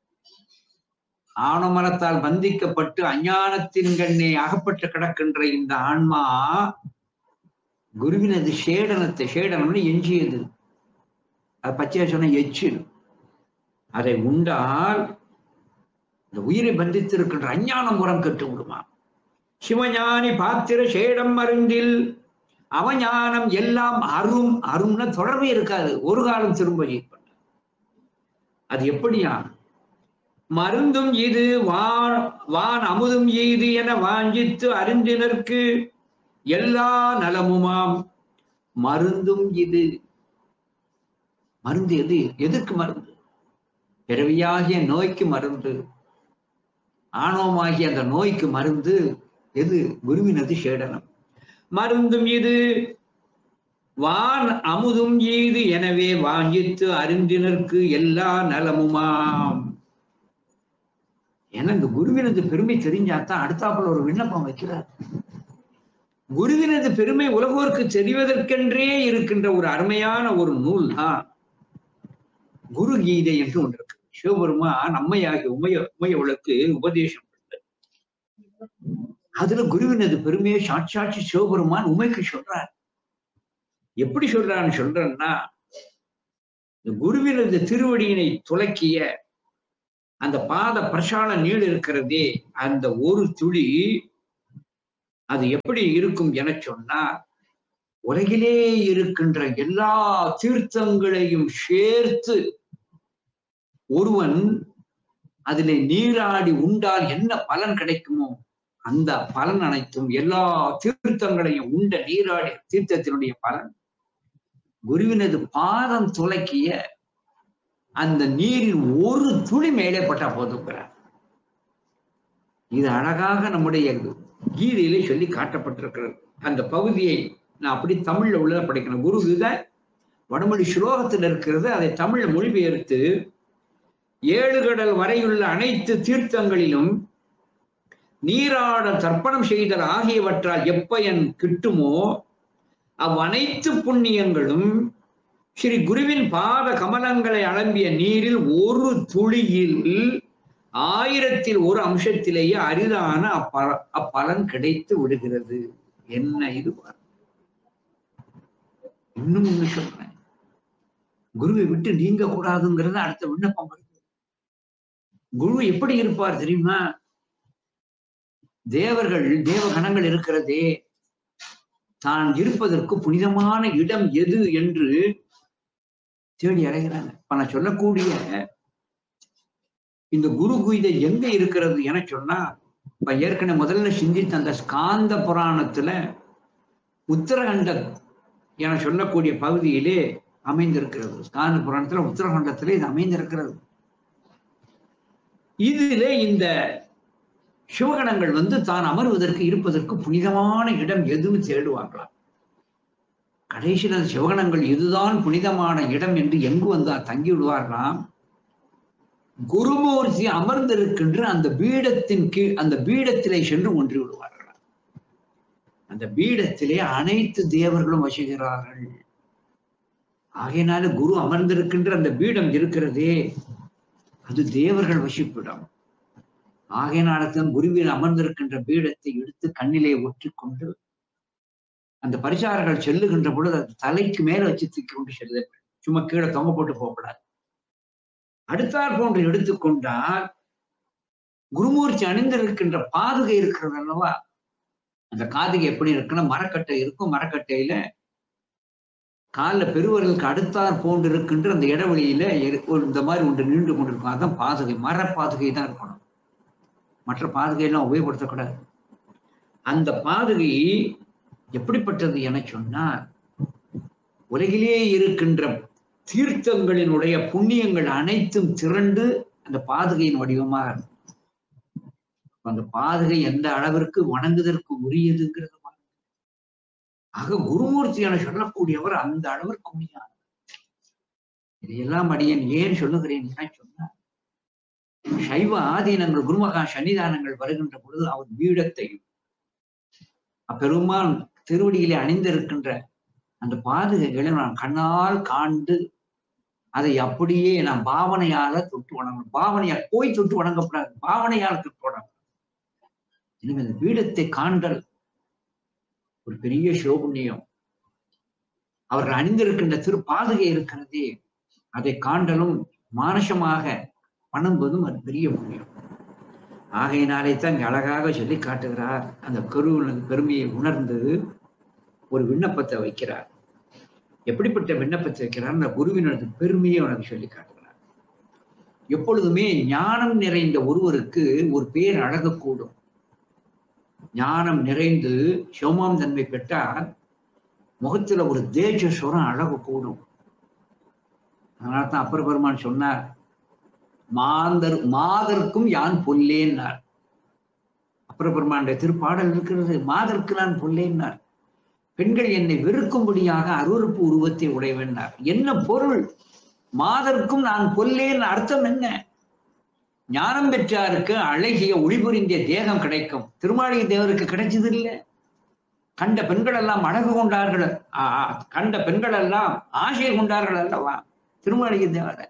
ஆணவமரத்தால் பந்திக்கப்பட்டு அஞ்ஞானத்தின் கண்ணே அகப்பட்டு கிடக்கின்ற இந்த ஆன்மா குருவினது சேடனம்னு எஞ்சியது. அது பச்சையா சொன்ன எச்சு. அதை உண்டால் இந்த உயிரை பந்தித்திருக்கின்ற அஞ்ஞானம் புறம் கட்டு விடுமா. சிவஞானி பாத்திர சேடம் மருந்தில் அவஞானம் எல்லாம் அரும். அரும்னா தொடர்பே இருக்காது, ஒரு காலம் திரும்ப பண்ண. அது எப்படியா? மருந்தும் இது வான் அமுதும் ஈது என வாஞ்சித்து அறிந்தினர்க்கு எல்லா நலமுமாம். மருந்தும் இது. மருந்து எது? எதற்கு மருந்து? பிறவியாகிய நோய்க்கு மருந்து, ஆணவமாகிய அந்த நோய்க்கு மருந்து எது? குருவினது சேடனம். மருந்தும் இது வான் அமுதும் ஈது எனவே வாஞ்சித்து அறிந்தினர்க்கு எல்லா நலமுமாம். ஏன்னா இந்த குருவினது பெருமை தெரிஞ்சாத்தான் அடுத்தாப்புல ஒரு விண்ணப்பம் வைக்கிறார். குருவினது பெருமை உலகோருக்கு தெரிவதற்கென்றே இருக்கின்ற ஒரு அருமையான ஒரு நூல் தான் குரு கீதை என்று ஒன்று இருக்கு. சிவபெருமான் அம்மையாகிய உமையவளுக்கு உபதேசம் பண்ணார். அதுல குருவினது பெருமையை சாட்சாட்சி சிவபெருமான் உமைக்கு சொல்றார். எப்படி சொல்றேன்னா, இந்த குருவினது திருவடியினை துலக்கிய அந்த பாத பிரசால நீள் இருக்கிறதே, அந்த ஒரு துளி அது எப்படி இருக்கும் என சொன்னா, உலகிலே இருக்கின்ற எல்லா தீர்த்தங்களையும் சேர்த்து ஒருவன் அதிலே நீராடி உண்டால் என்ன பலன் கிடைக்குமோ அந்த பலன் அனைத்தும் எல்லா தீர்த்தங்களையும் உண்ட நீராடி தீர்த்தத்தினுடைய பலன் குருவினது பாதம் துலக்கிய அந்த நீரில் ஒரு துளி மேலே பட்டா போதுங்கிறார். இது அழகாக நம்முடைய கீதையிலே சொல்லி காட்டப்பட்டிருக்கிறது. அந்த பகுதியை நான் அப்படி தமிழ்ல உள்ளத படிக்கணும். குரு கீதை வடமொழி ஸ்லோகத்தில் இருக்கிறது. அதை தமிழ்ல மொழிபெயர்த்து 7 கடல் வரையுள்ள அனைத்து தீர்த்தங்களிலும் நீராட தர்ப்பணம் செய்தல் ஆகியவற்றால் எப்பயன் கிட்டுமோ அவ்வனைத்து புண்ணியங்களும் ஸ்ரீ குருவின் பாத கமலங்களை அலம்பிய நீரில் ஒரு துளியில் 1000ல் 1 அம்சத்திலேயே அரிதான அப்பலன் கிடைத்து விடுகிறது. என்ன இது? இன்னும் ஒண்ணு சொல்றேன், குருவை விட்டு நீங்க கூடாதுங்கிறது அடுத்த விண்ணப்பம் வருது. குரு எப்படி இருப்பார் தெரியுமா? தேவர்கள் தேவகணங்கள் இருக்கிறதே தான் இருப்பதற்கு புனிதமான இடம் எது என்று தேடி அடைகிறாங்க. இப்ப நான் சொல்லக்கூடிய இந்த குரு கீதை எங்க இருக்கிறது என சொன்னா, இப்ப ஏற்கனவே முதல்ல சிந்தித்த அந்த ஸ்காந்த புராணத்துல உத்தரகண்ட என சொல்லக்கூடிய பகுதியிலே அமைந்திருக்கிறது. ஸ்காந்த புராணத்துல உத்தரகண்டத்திலே இது அமைந்திருக்கிறது. இதிலே இந்த சிவகணங்கள் தான் அமர்வதற்கு இருப்பதற்கு புனிதமான இடம் எதுன்னு தேடுவாங்களாம். கடைசியில் அந்த சிவகணங்கள் இதுதான் புனிதமான இடம் என்று எங்கு வந்தால் தங்கி விடுவார்களாம். குருமூர்த்தி அமர்ந்திருக்கின்ற அந்த பீடத்தின் கீழ் அந்த பீடத்திலே சென்று ஒன்றி விடுவார்களாம். அந்த பீடத்திலே அனைத்து தேவர்களும் வசிக்கிறார்கள். ஆகையினால குரு அமர்ந்திருக்கின்ற அந்த பீடம் இருக்கிறதே அது தேவர்கள் வசிப்பிடம். ஆகையினால்தான் குருவில் அமர்ந்திருக்கின்ற பீடத்தை எடுத்து கண்ணிலே ஒற்றிக்கொண்டு அந்த பரிசாரர்கள் செல்லுகின்ற பொழுது அது தலைக்கு மேல வச்சு தூக்கி கொண்டு செல்ல, சும்மா கீழே தொங்க போட்டு போகக்கூடாது. அடுத்தாற் போன்று எடுத்துக்கொண்டால் குருமூர்த்தி அணிந்திருக்கின்ற பாதுகை இருக்கிறது அல்லவா, அந்த காதுகை எப்படி இருக்குன்னா மரக்கட்டை இருக்கும். மரக்கட்டையில காலில் பெருவர்களுக்கு அடுத்தாற் போன்று இருக்கின்ற அந்த இடைவெளியில இந்த மாதிரி ஒன்று நீண்டு கொண்டிருக்கும். அதுதான் பாதுகை. மர பாதுகை தான் இருக்கணும், மற்ற பாதுகையெல்லாம் உபயோகப்படுத்தக்கூடாது. அந்த பாதுகை எப்படிப்பட்டது என சொன்னால், உலகிலே இருக்கின்ற தீர்த்தங்களினுடைய புண்ணியங்கள் அனைத்தும் திரண்டு அந்த பாதுகையின் வடிவமாக இருக்கும். அந்த பாதுகை எந்த அளவிற்கு வணங்குதற்கு உரியதுங்கிறது. ஆக குருமூர்த்தி என சொல்லக்கூடியவர் அந்த அளவிற்கு உண்மையானவர். இதையெல்லாம் அடியேன் ஏன் சொல்லுகிறேன் என சொன்னார், சைவ ஆதீனங்கள் குருமகா சன்னிதானங்கள் வருகின்ற பொழுது அவர் பீடத்தையும் அப்பெருமான் திருவடியிலே அணிந்திருக்கின்ற அந்த பாதுகைகளை நான் கண்ணால் காண்டு அதை அப்படியே நான் பாவனையால தொட்டு வணங்கணும். பாவனையால் போய் தொட்டு வணங்கப்படாது, பாவனையால் தொட்டு வணங்கணும். எனவே அந்த பீடத்தை காண்டல் ஒரு பெரிய சிவபுண்ணியம். அவர்கள் அணிந்திருக்கின்ற திருப்பாதுகை இருக்கிறதே அதை காண்டலும் மானசமாக வணங்குவதும் அது பெரிய புண்ணியம். ஆகையினாலே தான் இங்க அழகாக சொல்லி காட்டுகிறார். அந்த குருவினது பெருமையை உணர்ந்து ஒரு விண்ணப்பத்தை வைக்கிறார். எப்படிப்பட்ட விண்ணப்பத்தை வைக்கிறார்? அந்த குருவினது பெருமையை உனக்கு சொல்லி காட்டுகிறார். எப்பொழுதுமே ஞானம் நிறைந்த ஒருவருக்கு ஒரு பேர் அழக கூடும். ஞானம் நிறைந்து சிவமாம் தன்மை பெற்றால் முகத்துல ஒரு தேஜஸ்வரம் அழகு கூடும். அதனால தான் அப்பர் பெருமான் சொன்னார், மாதர்க்கும் யான் பொல்லேன்னார். அப்பர் பெருமானுடைய திருப்பாடல் இருக்கிறது, மாதருக்கு நான் பொல்லேன்னார். பெண்கள் என்னை வெறுக்கும்படியாக அருவருப்பு உருவத்தை உடையவென்னார். என்ன பொருள்? மாதர்க்கும் நான் பொல்லேன் அர்த்தம் என்ன? ஞானம் பெற்றாருக்கு அழகிய ஒளிபுரிந்திய தேகம் கிடைக்கும். திருமாளிகை தேவருக்கு கிடைச்சது இல்லை. கண்ட பெண்கள் எல்லாம் அழகு கொண்டார்கள், கண்ட பெண்கள் எல்லாம் ஆசை கொண்டார்கள் அல்லவா திருமாளிகை தேவரை.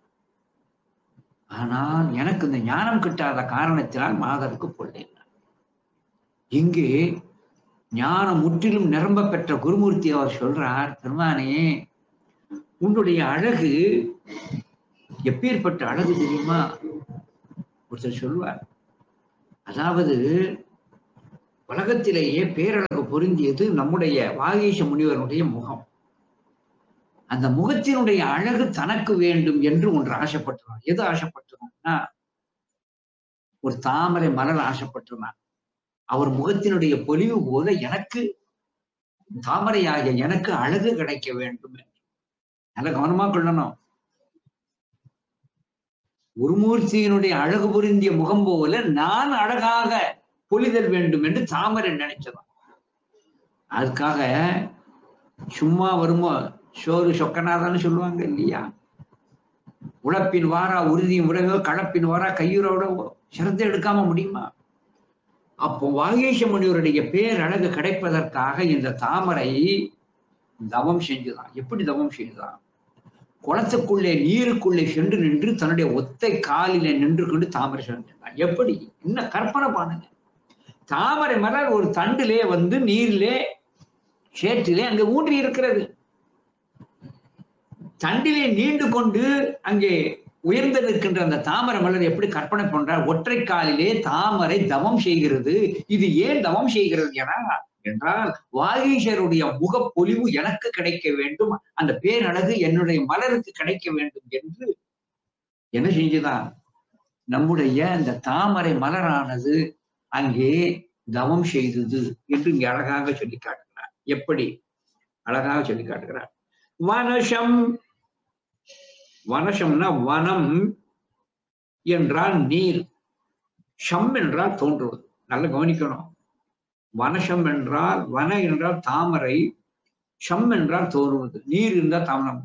ஆனால் எனக்கு இந்த ஞானம் கிட்டாத காரணத்தினால் மாதருக்கு பொல்லேன். இங்கே ஞானம் முற்றிலும் நிரம்ப பெற்ற குருமூர்த்தி அவர் சொல்றார், பெருமானே உன்னுடைய அழகு எப்பேற்பட்ட அழகு தெரியுமா? ஒருத்தர் சொல்வார், அதாவது உலகத்திலேயே பேரழகு பொருந்தியது நம்முடைய வாகீச முனிவருடைய முகம். அந்த முகத்தினுடைய அழகு தனக்கு வேண்டும் என்று ஒன்று ஆசைப்பட்டுறான். எது ஆசைப்பட்டுறான்னா, ஒரு தாமரை மலர் ஆசைப்பட்டுறான். அவர் முகத்தினுடைய பொலிவு போல எனக்கு, தாமரையாகிய எனக்கு அழகு கிடைக்க வேண்டும் என்று. நல்ல கவனமா கொள்ளணும். குருமூர்த்தியினுடைய அழகு பொருந்திய முகம் போல நான் அழகாக பொலிதல் வேண்டும் என்று தாமரை நினைச்சதான். அதுக்காக சும்மா வருமோ சோறு சொக்கனாதான்னு சொல்லுவாங்க இல்லையா? உழைப்பின் வாரா உறுதியும் உறவோ, களப்பின் வாரா கையுறோட சிரத்தை எடுக்காம முடியுமா? அப்போ வாகீச முனிவருடைய பேரழகு கிடைப்பதற்காக இந்த தாமரை தவம் செஞ்சுதான். எப்படி தவம் செய்துதான்? குளத்துக்குள்ளே நீருக்குள்ளே சென்று நின்று தன்னுடைய ஒத்தை காலிலே நின்று கொண்டு தாமரை செஞ்சான். எப்படி? என்ன கற்பனை பண்ணுங்க. தாமரை மலர் ஒரு தண்டிலே வந்து நீரிலே சேற்றிலே அங்கே ஊன்றி இருக்கிறது. தண்டிலே நீண்டு கொண்டு அங்கே உயர்ந்திருக்கின்ற அந்த தாமரை மலர் எப்படி கற்பனை பண்றார்? ஒற்றை காலிலே தாமரை தவம் செய்கிறது. இது ஏன் தவம் செய்கிறது என்றால் வாகீசருடைய முகப்பொலிவு எனக்கு கிடைக்க வேண்டும், அந்த பேரழகு என்னுடைய மலருக்கு கிடைக்க வேண்டும் என்று என்ன செஞ்சுதான்? நம்முடைய அந்த தாமரை மலரானது அங்கே தவம் செய்தது என்று இங்கே அழகாக சொல்லி காட்டுகிறார். எப்படி அழகாக சொல்லி காட்டுகிறார்? வனசம், வனசம்னா வனம் என்றால் நீர், ஷம் என்றால் தோன்றுவது. நல்ல கவனிக்கணும். வனசம் என்றால், வன என்றால் தாமரை, ஷம் என்றால் தோன்றுவது. நீர் இருந்தால் தாமரம்,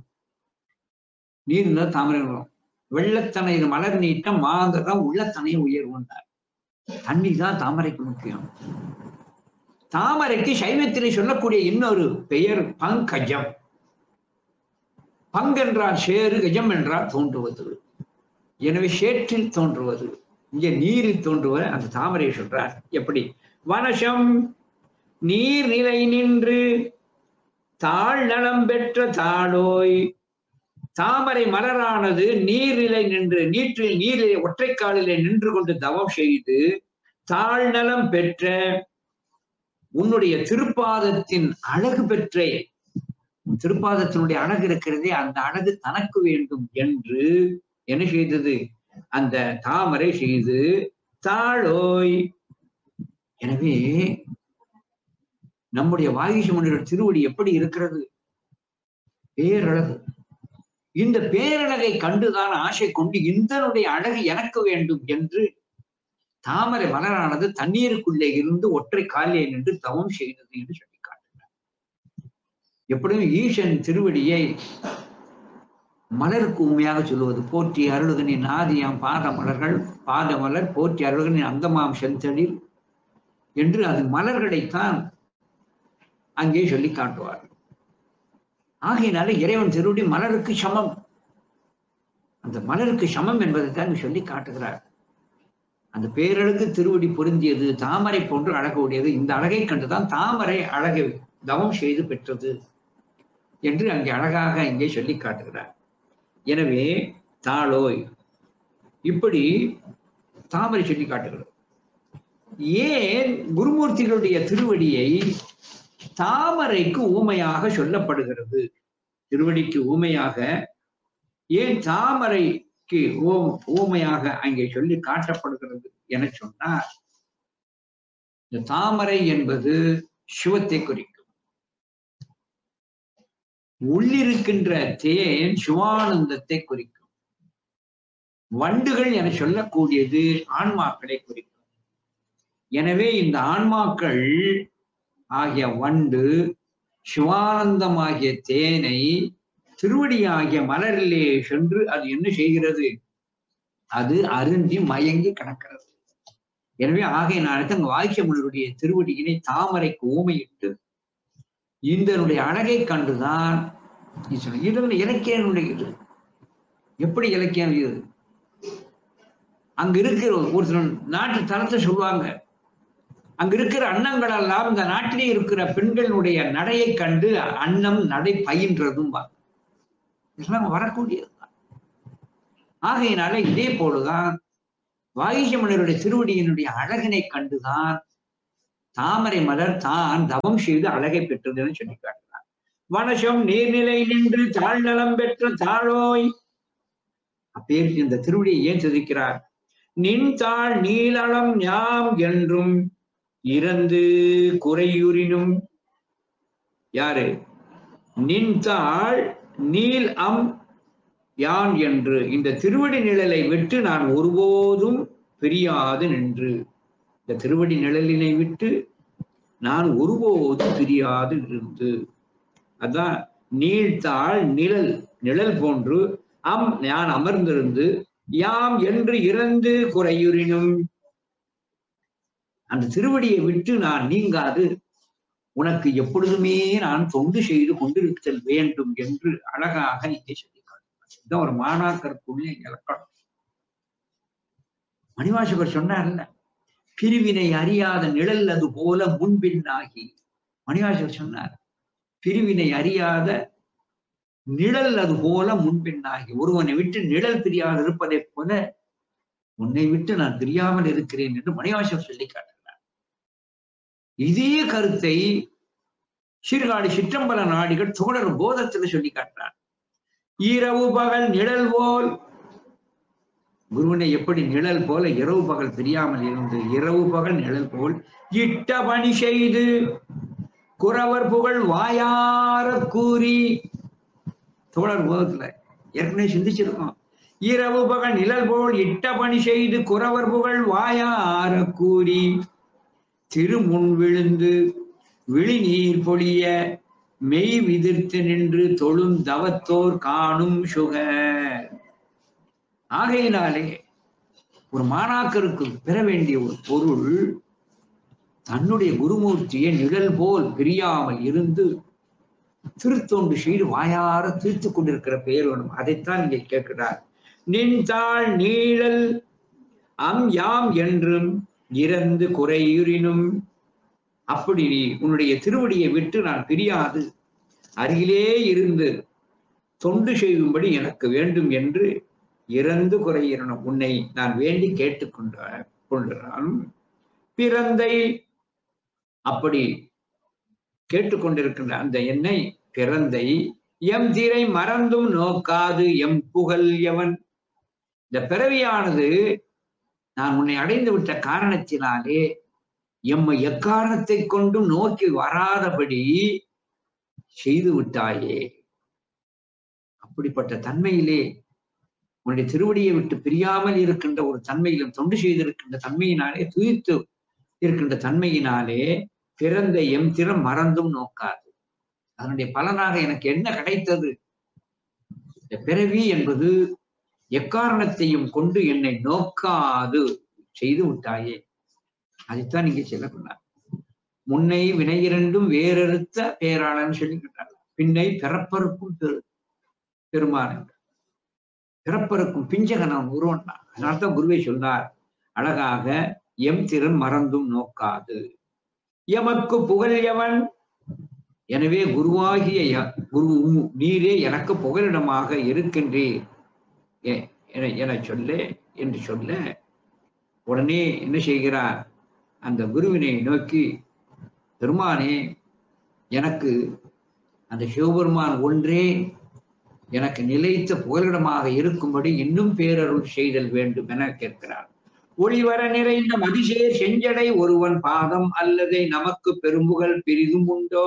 நீர் இருந்தால் தாமரை. வெள்ளத்தனை மலர் நீட்டம் மாந்ததான் உள்ளத்தனை உயர்வுண்டார். தண்ணி தான் தாமரைக்கு முக்கியம். தாமரைக்கு சைவத்திலே சொல்லக்கூடிய இன்னொரு பெயர் பங்கஜம். பங்கென்றால் சேரு, கஜம் என்றால் தோன்றுவது. எனவே சேற்றில் தோன்றுவது, இங்கே நீரில் தோன்றுவது அந்த தாமரையை சொல்றார். எப்படி? வனசம் நீர் நிலை நின்று தாழ் நலம் பெற்ற தாளோய். தாமரை மலரானது நீர்நிலை நின்று, நீரிலே ஒற்றைக்காலிலே நின்று கொண்டு தவம் செய்து தாழ் நலம் பெற்ற உன்னுடைய திருப்பாதத்தின் அழகு பெற்றே, திருப்பாதத்தினுடைய அழகு இருக்கிறதே, அந்த அழகு தனக்கு வேண்டும் என்று என்ன செய்தது? அந்த தாமரை செய்து தாளோய். எனவே நம்முடைய வாகீச முனிவர் திருவடி எப்படி இருக்கிறது? பேரழகு. இந்த பேரழகை கண்டுதான் ஆசை கொண்டு இந்தனுடைய அழகு எனக்கு வேண்டும் என்று தாமரை மலரானது தண்ணீருக்குள்ளே இருந்து ஒற்றை காலிலே நின்று தவம் செய்தது என்று சொல்லி காட்டுகிறார். எப்படியும் ஈசன் திருவடியை மலருக்கு உண்மையாக சொல்லுவது. போற்றி அருளுகனின் ஆதியாம் பாத மலர்கள், பாத மலர் போற்றி அருளுகனின் அந்தமாம் செந்தளில் என்று அது மலர்களைத்தான் அங்கே சொல்லி காட்டுவார். ஆகையினால இறைவன் திருவடி மலருக்கு சமம். அந்த மலருக்கு சமம் என்பதை தான் சொல்லி காட்டுகிறார். அந்த பேரழகு திருவடி பொருந்தியது, தாமரை போன்று அழகு உடையது. இந்த அழகை கண்டுதான் தாமரை அழகை தவம் செய்து பெற்றது என்று அங்கே அழகாக இங்கே சொல்லி காட்டுகிறார். எனவே தாளோய் இப்படி தாமரை சொல்லி காட்டுகிறது. ஏன் குருமூர்த்திகளுடைய திருவடியை தாமரைக்கு ஊமையாக சொல்லப்படுகிறது? திருவடிக்கு ஊமையாக ஏன் தாமரைக்கு ஊமையாக அங்கே சொல்லி காட்டப்படுகிறது என சொன்னார். இந்த தாமரை என்பது சிவத்தை குறிக்கும். உள்ளிருக்கின்ற தேன் சிவானந்தத்தை குறிக்கும். வண்டுகள் என சொல்லக்கூடியது ஆன்மாக்களை குறிக்கும். எனவே இந்த ஆன்மாக்கள் ஆகிய வண்டு சிவானந்தமாகிய தேனை திருவடியாகிய மலரிலே சென்று அது என்ன செய்கிறது? அது அருந்தி மயங்கி கிடக்கிறது. எனவே ஆகையினால வாக்கிய முனிவருடைய திருவடியினை தாமரைக்கு ஊமையிட்டு இந்தனுடைய அழகை கண்டுதான் இதனுடைய இலக்கியனுடைய இது. எப்படி இலக்கியம் இது? அங்க இருக்கிற ஒரு நாட்டு தளத்தை சொல்லுவாங்க. அங்க இருக்கிற அன்னங்கள் எல்லாம் இந்த நாட்டிலே இருக்கிற பெண்களுடைய நடையை கண்டு அன்னம் நடை பயின்றதும் இதெல்லாம் வரக்கூடியதுதான். ஆகையினால இதே போலதான் வாகீச முனிவருடைய திருவடியினுடைய அழகினை கண்டுதான் தாமரை மலர் தான் தவம் செய்து அழகை பெற்றதுன்னு சொல்லி காட்டுறார். வனசம் நீர்நிலை நின்று தாழ்நலம் பெற்ற தாழோய். அப்பேர் இந்த திருவடியை ஏன் துதிக்கிறார்? நின் தாழ் நீளம் யாம் என்றும் இறந்து குறையுறினும். யாரு? நின் தாழ் நீல் அம் யான் என்று இந்த திருவடி நிழலை விட்டு நான் ஒருபோதும் பிரியாது நின்று. இந்த திருவடி நிழலினை விட்டு நான் ஒருபோதும் பிரியாது இருந்து. அதான் நீழ்த்தாள் நிழல், நிழல் போன்று அம் நான் அமர்ந்திருந்து யாம் என்று இறந்து குறையுறினும். அந்த திருவடியை விட்டு நான் நீங்காது உனக்கு எப்பொழுதுமே நான் தொண்டு செய்து கொண்டிருத்தல் வேண்டும் என்று அழகாக நீங்க சொல்லிக்காட்டு. ஒரு மாணாக்கருக்குள்ளே இலக்கணம். மணிவாசகர் சொன்னார்ல, பிரிவினை அறியாத நிழல் அது போல முன்பின்னாகி. மணிவாசகர் சொன்னார், பிரிவினை அறியாத நிழல் அது போல முன்பின்னாகி. ஒருவனை விட்டு நிழல் பிரியாது இருப்பதை போல உன்னை விட்டு நான் பிரியாமல் இருக்கிறேன் என்று மணிவாசகர் சொல்லி காட்டுகிறார். இதே கருத்தை சீர்காழி சிற்றம்பல நாடிகள் தோழர் போதத்தில் சொல்லி காட்டுறார். இரவு பகல் நிழல் போல், குருவனை எப்படி நிழல் போல இரவு பகல் பிரியாமல் இருந்து இரவு பகல் நிழல் போல் இட்ட பணி செய்து குறவர் புகழ் வாயார கூறி. தோழர் போதத்துல ஏற்கனவே சிந்திச்சிருக்கோம். இரவு பகல் நிழல் போல் இட்ட பணி செய்து குறவர் புகழ் வாயார கூறி திருமுன் விழுந்து விழிநீர் பொழிய மெய் விதிர்த்து நின்று தொழும் தவத்தோர் காணும் சுக. ஆகையினாலே ஒரு மாணாக்கருக்கு பெற வேண்டிய ஒரு பொருள், தன்னுடைய குருமூர்த்தியை நிழல் போல் பிரியாமல் இருந்து திருத்தொண்டு செய்து வாயார தீர்த்து கொண்டிருக்கிற பெயர் வேணும். அதைத்தான் இங்கே கேட்கிறார். நின் தாழ் நீழல் அம் யாம் என்றும் இறந்து குறையுறினும். அப்படி உன்னுடைய திருவடியை விட்டு நான் பிரியாது அருகிலே இருந்து தொண்டு செய்யும்படி எனக்கு வேண்டும் என்று இறந்து குறையிறனும் உன்னை நான் வேண்டி கொண்டான் பிறந்தை. அப்படி கேட்டுக்கொண்டிருக்கின்ற அந்த என்னை பிறந்தை எம் திரை மறந்தும் நோக்காது எம் புகழ் எவன். இந்த பிறவியானது நான் உன்னை அடைந்து விட்ட காரணத்தினாலே எம்மை எக்காரணத்தை கொண்டும் நோக்கி வராதபடி செய்து விட்டாயே. அப்படிப்பட்ட தன்மையிலே உன்னுடைய திருவடியை விட்டு பிரியாமல் இருக்கின்ற ஒரு தன்மையிலும் தொண்டு செய்திருக்கின்ற தன்மையினாலே, துயித்து இருக்கின்ற தன்மையினாலே பிறந்த எம் திறம் மறந்தும் நோக்காது. அதனுடைய பலனாக எனக்கு என்ன கிடைத்தது? இந்த பிறவி என்பது எக்காரணத்தையும் கொண்டு என்னை நோக்காது செய்து விட்டாயே. அதைத்தான் நீங்க சொல்லக்கூடாது. முன்னை வினை இரண்டும் வேறறுத்த பேராளன்னு சொல்லிக்கிட்டார். பின்னை பிறப்பருக்கும் பெருமான், பிறப்பருக்கும் பிஞ்சகனான் ஒருவன் தான். அதனால்தான் குருவை சொன்னார் அழகாக, எம் திறன் மறந்தும் நோக்காது எமக்கு புகழ் எவன். எனவே குருவாகிய குரு நீரே எனக்கு புகலிடமாக இருக்கின்றீர் என சொல்ல என்று சொல்ல, உடனே என்ன செய்கிறார்? அந்த குருவினை நோக்கி, பெருமானே எனக்கு அந்த சிவபெருமான் ஒன்றே எனக்கு நிலைத்த புகலிடமாக இருக்கும்படி இன்னும் பேரருள் செய்தல் வேண்டும் என கேட்கிறார். ஒளிவர நிறைந்த மதிசேர் செஞ்சடை ஒருவன் பாதம் அல்லதை நமக்கு பெரும்புகழ் பெரிதும் உண்டோ.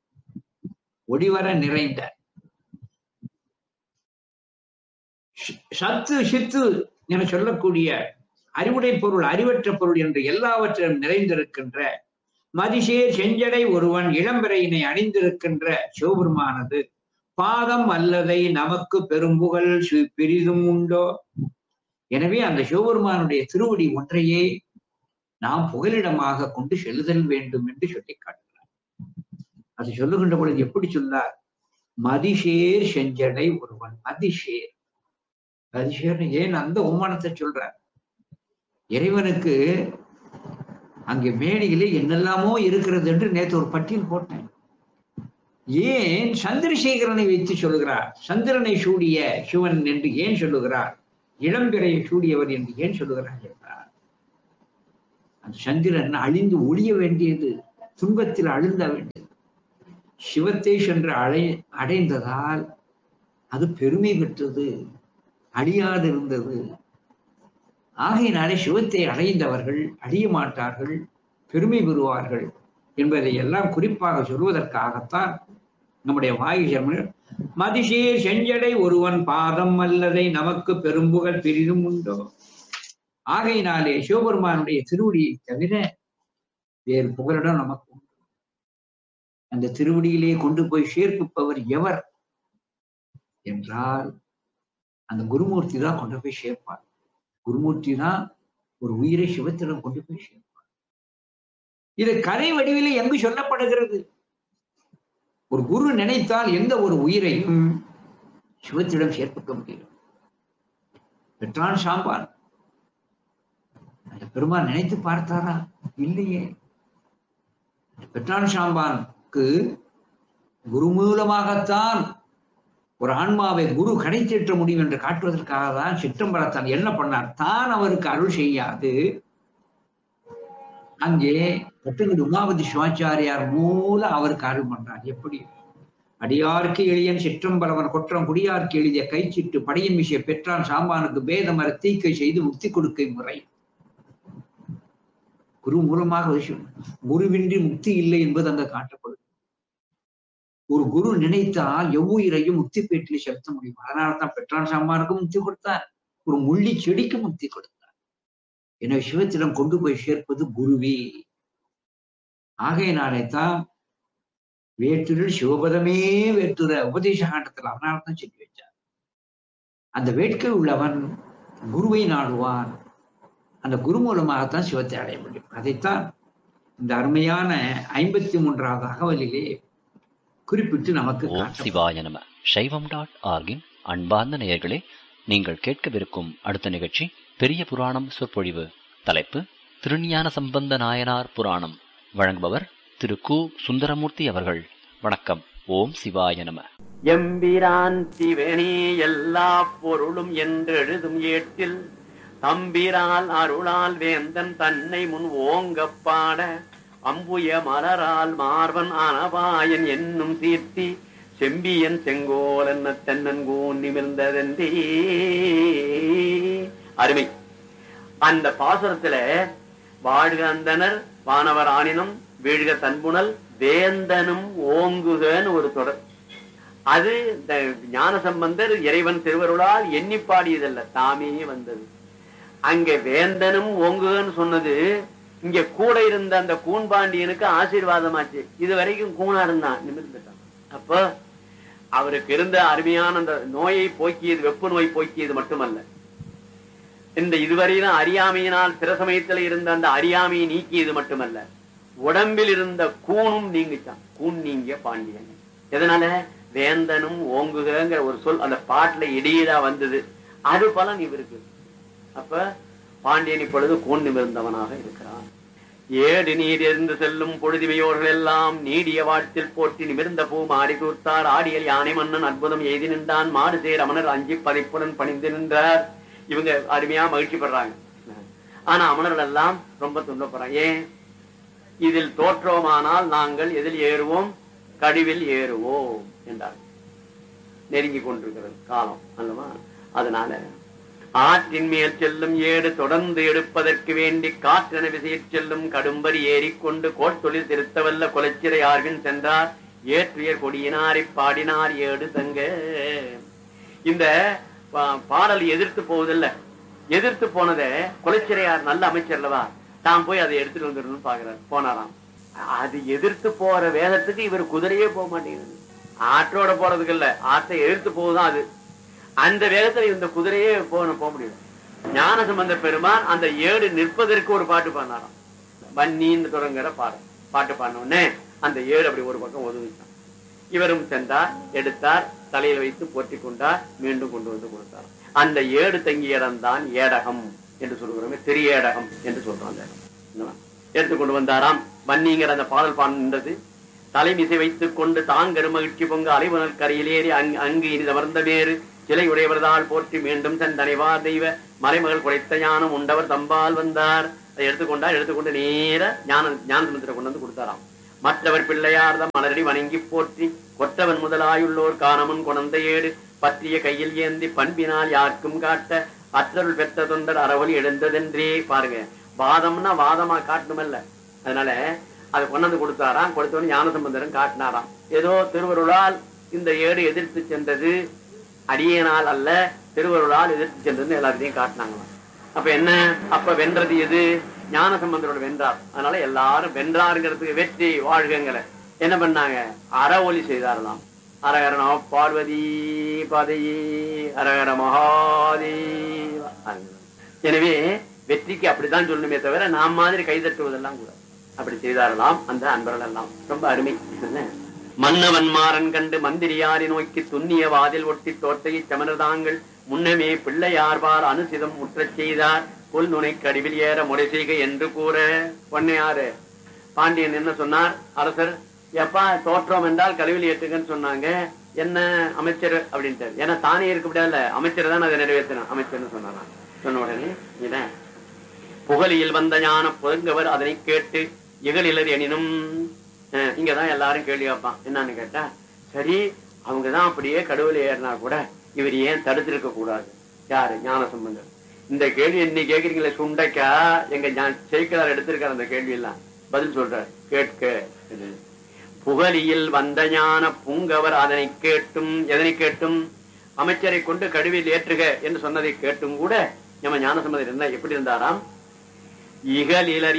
ஒளிவர நிறைந்த சத்து சித்து என சொல்லக்கூடிய அறிவுடை பொருள், அறிவற்ற பொருள் என்று எல்லாவற்றிலும் நிறைந்திருக்கின்ற மதிசேர் செஞ்சடை ஒருவன் இளம்பிறையினை அணிந்திருக்கின்ற சிவபெருமானது பாதம் அல்லதை நமக்கு பெரும்புகழ் பெரிதும் உண்டோ. எனவே அந்த சிவபெருமானுடைய திருவடி ஒன்றையே நாம் புகலிடமாக கொண்டு செல்லுதல் வேண்டும் என்று சொல்லி காட்டுகிறார். அது சொல்லுகின்ற பொழுது எப்படி சொன்னார்? மதிசேர் செஞ்சடை ஒருவன். மதிசேர், மதிசேர் ஏன் அந்த உமானத்தை சொல்றார்? இறைவனுக்கு அங்கே மேடையிலே என்னெல்லாமோ இருக்கிறது என்று நேற்று ஒரு பட்டியல் போட்டேன். ஏன் சந்திரசேகரனை வைத்து சொல்லுகிறார்? சந்திரனை சூடிய சிவன் என்று ஏன் சொல்லுகிறார்? இளம்பிறையை சூடியவர் என்று ஏன் சொல்லுகிறார் என்றார், அந்த சந்திரன் அழிந்து ஒழிய வேண்டியது, துன்பத்தில் அழுந்த வேண்டியது. சிவத்தை சென்று அடைந்ததால் அது பெருமை பெற்றது, அழியாது இருந்தது. ஆகையினாலே சிவத்தை அடைந்தவர்கள் அழிய மாட்டார்கள், பெருமை பெறுவார்கள் என்பதை எல்லாம் குறிப்பாக சொல்வதற்காகத்தான் நம்முடைய வாயுஜர்கள் மதிசீர் செஞ்சடை ஒருவன் பாதம் அல்லதை நமக்கு பெரும்புகழ் பெரிதும் உண்டோ. ஆகையினாலே சிவபெருமானுடைய திருவடியை தவிர வேறு புகலிடம் நமக்கு உண்டு. அந்த திருவடியிலே கொண்டு போய் சேர்ப்பிப்பவர் எவர் என்றால் அந்த குருமூர்த்தி தான் கொண்டு போய் சேர்ப்பார். குருமூர்த்தி தான் ஒரு உயிரை சிவத்திடம் கொண்டு போய் சேர்ப்பார். இது கதை வடிவிலே எங்கு சொல்லப்படுகிறது? ஒரு குரு நினைத்தால் எந்த ஒரு உயிரையும் சிவத்திடம் சேர்ப்பிக்க முடியும். பெற்றான் சாம்பான் அந்த பெருமான் நினைத்து பார்த்தாரா? இல்லையே. பெற்றான் சாம்பானுக்கு குரு மூலமாகத்தான் ஒரு ஆன்மாவை குரு கடைத்தேற்ற முடியும் என்று காட்டுவதற்காக தான் சிற்றம்பலத்தான் என்ன பண்ணார்? தான் அவருக்கு அருள் செய்யாது அங்கே பட்டுங்குடி உமாபதி சிவாச்சாரியார் மூலம் அவருக்கு அருள் பண்றார். எப்படி? அடியாருக்கு எளியன் சிற்றம்பலவன் குற்றம் குடியாருக்கு எழுதிய கைச்சிட்டு படையின் விஷய பெற்றான் சாம்பானுக்கு பேதமர தீக்கை செய்து முக்தி கொடுக்கை முறை. குரு மூலமாக விஷயம். குருவின்றி முக்தி இல்லை என்பது அங்க காட்டப்படும். ஒரு குரு நினைத்தால் எவ்வுயிரையும் முக்தி பேட்டில் செலுத்த முடியும். அதனால்தான் பெற்றான் சாம்பானுக்கும் முக்தி கொடுத்தார், ஒரு முள்ளி செடிக்கு முக்தி கொடுத்தார். எனவே சிவத்திடம் கொண்டு போய் சேர்ப்பது குருவே. ஆகையினாலே தான் வேற்றுரில் சிவபதமே வேற்றுற உபதேச காண்டத்தில் அவனால்தான் சொல்லி வச்சார். அந்த வேட்கை உள்ளவன் குருவை நாடுவான். அந்த குரு மூலமாகத்தான் சிவத்தை அடைய முடியும். அதைத்தான் இந்த அருமையான 53வது அகவலிலே குறிப்பிட்டு நமக்கு. ஓம் சிவாய நம. சைவம்.org-இன் அன்பார்ந்த நேயர்களே, நீங்கள் கேட்கவிருக்கும் அடுத்த நிகழ்ச்சி பெரிய புராணம் சொற்பொழிவு. தலைப்பு திருஞான சம்பந்த நாயனார் புராணம். வழங்குபவர் திரு கு. சுந்தரமூர்த்தி அவர்கள். வணக்கம். ஓம் சிவாய நம. எம்பிரான் சிவனே எல்லா பொருளும் என்றெழுதும் ஏட்டில் தம்பிரால் அருளால் வேந்தன் தன்னை முன் ஓங்கப்பாட அம்புய மலரால் மார்பன் அனபாயன் என்னும் சீர்த்தி செம்பியன் செங்கோல் என்ன தென்னன்கூன் நிமிர்ந்ததென்றே. அருமை. அந்த பாசுரத்துல வாழ்க அந்தனர் வானவர் ஆனினம் வீழ்க தன்புணல் வேந்தனும் ஓங்குகன்னு ஒரு தொடர். அது ஞான சம்பந்தர் இறைவன் திருவருளால் எண்ணி பாடியதல்ல, தாமே வந்தது. அங்க வேந்தனும் ஓங்குகன்னு சொன்னது இங்க கூட இருந்த அந்த கூன்பாண்டியனுக்கு ஆசீர்வாதமாச்சு. இது வரைக்கும் கூனா இருந்தான், நிமிர்ந்துட்டான். அப்ப அவருக்கு இருந்த அருமையான அந்த நோயை போக்கியது, வெப்பு நோய் போக்கியது மட்டுமல்ல, இந்த இதுவரையிலும் அறியாமையினால் சில சமயத்தில் இருந்த அந்த அறியாமையை நீக்கியது மட்டுமல்ல, உடம்பில் இருந்த கூணும் நீங்கிச்சான். கூன் நீங்கிய பாண்டியன். எதனால? வேந்தனும் ஓங்குகிற ஒரு சொல் அந்த பாட்டுல இடையீடா வந்தது. அது பலன் இவருக்கு. அப்ப பாண்டியன் இப்பொழுது கூன் நிமிர்ந்தவனாக இருக்கிறான். ஏடு நீர் இருந்து செல்லும் பொழுதுமையோர்கள் எல்லாம் நீடிய வாழ்த்தில் போட்டி நிமிர்ந்த பூ மாடி கூர்த்தார். ஆடியல் யானை மன்னன் அற்புதம் எய்தி நின்றான். மாடு சேர் அமனர் அஞ்சி பதைப்புடன் பணிந்து நின்றார். இவங்க அருமையா மகிழ்ச்சி பெறாங்க. ஆனா அமனர்கள் எல்லாம் ரொம்ப துன்பப்படுறாங்க. ஏன்? இதில் தோற்றோமானால் நாங்கள் எதில் ஏறுவோம்? கடிவில் ஏறுவோம் என்றார். நெருங்கி கொண்டிருக்கிறது காலம் அல்லவா? அதனால ஆற்றின் மேல் செல்லும் ஏடு தொடர்ந்து எடுப்பதற்கு வேண்டி காற்றென விசையில் செல்லும் கடும்பரி ஏறிக்கொண்டு கோட்டொழில் திருத்தவல்ல கொலைச்சிறை ஆர்வின் சென்றார். ஏற்றுயர் கொடியினாரை பாடினார் ஏடு தங்க. இந்த பாடல் எதிர்த்து போவதில்ல. எதிர்த்து போனதை கொலைச்சிறையார் நல்ல அமைச்சர்லவா, தான் போய் அதை எடுத்துட்டு வந்துடணும்னு பாக்குறாரு. போனாராம். அது எதிர்த்து போற வேகத்துக்கு இவர் குதிரையே போக மாட்டேங்குது. ஆற்றோட போறதுக்கு இல்ல, ஆற்றை எதிர்த்து போகுதான் அது. அந்த வேகத்துல இந்த குதிரையே போக முடியும். ஞான சம்பந்த பெருமான் அந்த ஏடு நிற்பதற்கு ஒரு பாட்டு பாடினாராம். வன்னின்னு தொடங்குற பாட்டு பாடினோடனே அந்த ஏடு அப்படி ஒரு பக்கம் ஒதுங்கிச்சான். இவரும் சென்றார், எடுத்தார், தலையில் வைத்து போற்றி கொண்டார், மீண்டும் கொண்டு வந்து கொடுத்தார். அந்த ஏடு தங்கிய இடம் தான் ஏடகம் என்று சொல்கிறோமே, திரியேடகம் என்று சொல்றோம். அந்த இடம் எடுத்து கொண்டு வந்தாராம். வன்னிங்கிற அந்த பாடல் பாடுகின்றது. தலைமிசை வைத்துக் கொண்டு தாங்கரு மகிழ்ச்சி பொங்க அலைவனல் கரையிலேறி அங்கு இனி தமர்ந்த வேறு சிலை உடையவர்தால் போற்றி மீண்டும் தன் தனைவார் தெய்வ மலைமகள் குறைத்த ஞானம் உண்டவர் தம்பால் வந்தார். அதை எடுத்துக்கொண்டு நேர ஞானசம்பந்தரை கொண்டு வந்து கொடுத்தாராம். மற்றவர் பிள்ளையார்தம் மலரடி வணங்கி போற்றி கொற்றவன் முதலாயுள்ளோர் காணமுன் கொணந்த ஏடு பற்றிய கையில் ஏந்தி பண்பினால் யாருக்கும் காட்ட அற்றருள் பெற்ற தொண்டர் அறவழி எழுந்ததென்றே. பாருங்க, வாதம்னா வாதமா காட்டணுமல்ல. அதனால அதை கொண்டாந்து கொடுத்தாராம். கொடுத்தவன் ஞானசம்பந்தரும் காட்டினாராம். ஏதோ திருவருளால் இந்த ஏடு எதிர்த்து சென்றது, அடியனால் அல்ல, திருவருளால் எதிர்த்து சென்றது எல்லாத்தையும் காட்டினாங்களாம். அப்ப என்ன, அப்ப வென்றது எது? ஞானசம்பந்தரோட வென்றார். அதனால எல்லாரும் வென்றாருங்கிறதுக்கு வெற்றி வாழ்கங்களை என்ன பண்ணாங்க? அறவொலி செய்தாரலாம். அரகர நம பார்வதி பதையே அரகர மகாதேவ. எனவே வெற்றிக்கு அப்படித்தான் சொல்லணுமே தவிர நாம் மாதிரி கைதட்டுவதெல்லாம் கூட அப்படி செய்தாரலாம் அந்த அன்பர்கள் எல்லாம். ரொம்ப அருமை. மன்னவன் மாறன் கண்டு மந்திரியாரி நோக்கி துண்ணிய வாதில் ஒட்டி தோட்டையை சமரதாங்கள் முன்னமே பிள்ளையார்பால் அனுசிதம் முற்றச் செய்தார். கொல் நுனை கடிவில் ஏற முறை செய்க என்று கூற பொன்னையாரு பாண்டியன் என்ன சொன்னார்? அரசர் எப்பா தோற்றம் என்றால் கருவில் ஏற்றுங்கன்னு சொன்னாங்க. என்ன அமைச்சர் அப்படின்ட்டு, ஏன்னா தானே இருக்க முடியாதுல்ல, அமைச்சர் தான் அதை நிறைவேற்றணும். அமைச்சர்னு சொன்னாராம். சொன்ன உடனே இதான் புகழியில் வந்த ஞான புதங்கவர் அதனை கேட்டு இகழிலர் எனினும். இங்கதான் எல்லாரும் கேள்வி வைப்பான். என்னன்னு கேட்டா, சரி அவங்கதான் அப்படியே கடவுள் ஏறினா கூட இவர் ஏன் தடுத்திருக்க கூடாது? யாரு? ஞானசம்பந்தர். இந்த கேள்வி இன்னைக்கு கேக்குறீங்களே சுண்டைக்கா, எங்க செய்கிறார் எடுத்திருக்காரு அந்த கேள்வி எல்லாம். பதில் சொல்றார், கேட்க. புகழியில் வந்த ஞான பூங்கவர் அதனை கேட்டும், எதனை கேட்டும்? அமைச்சரை கொண்டு கடுவில் ஏற்றுக என்று சொன்னதை கேட்டும் கூட நம்ம ஞானசம்பந்தர் என்ன எப்படி இருந்தாராம்? இகழிலர்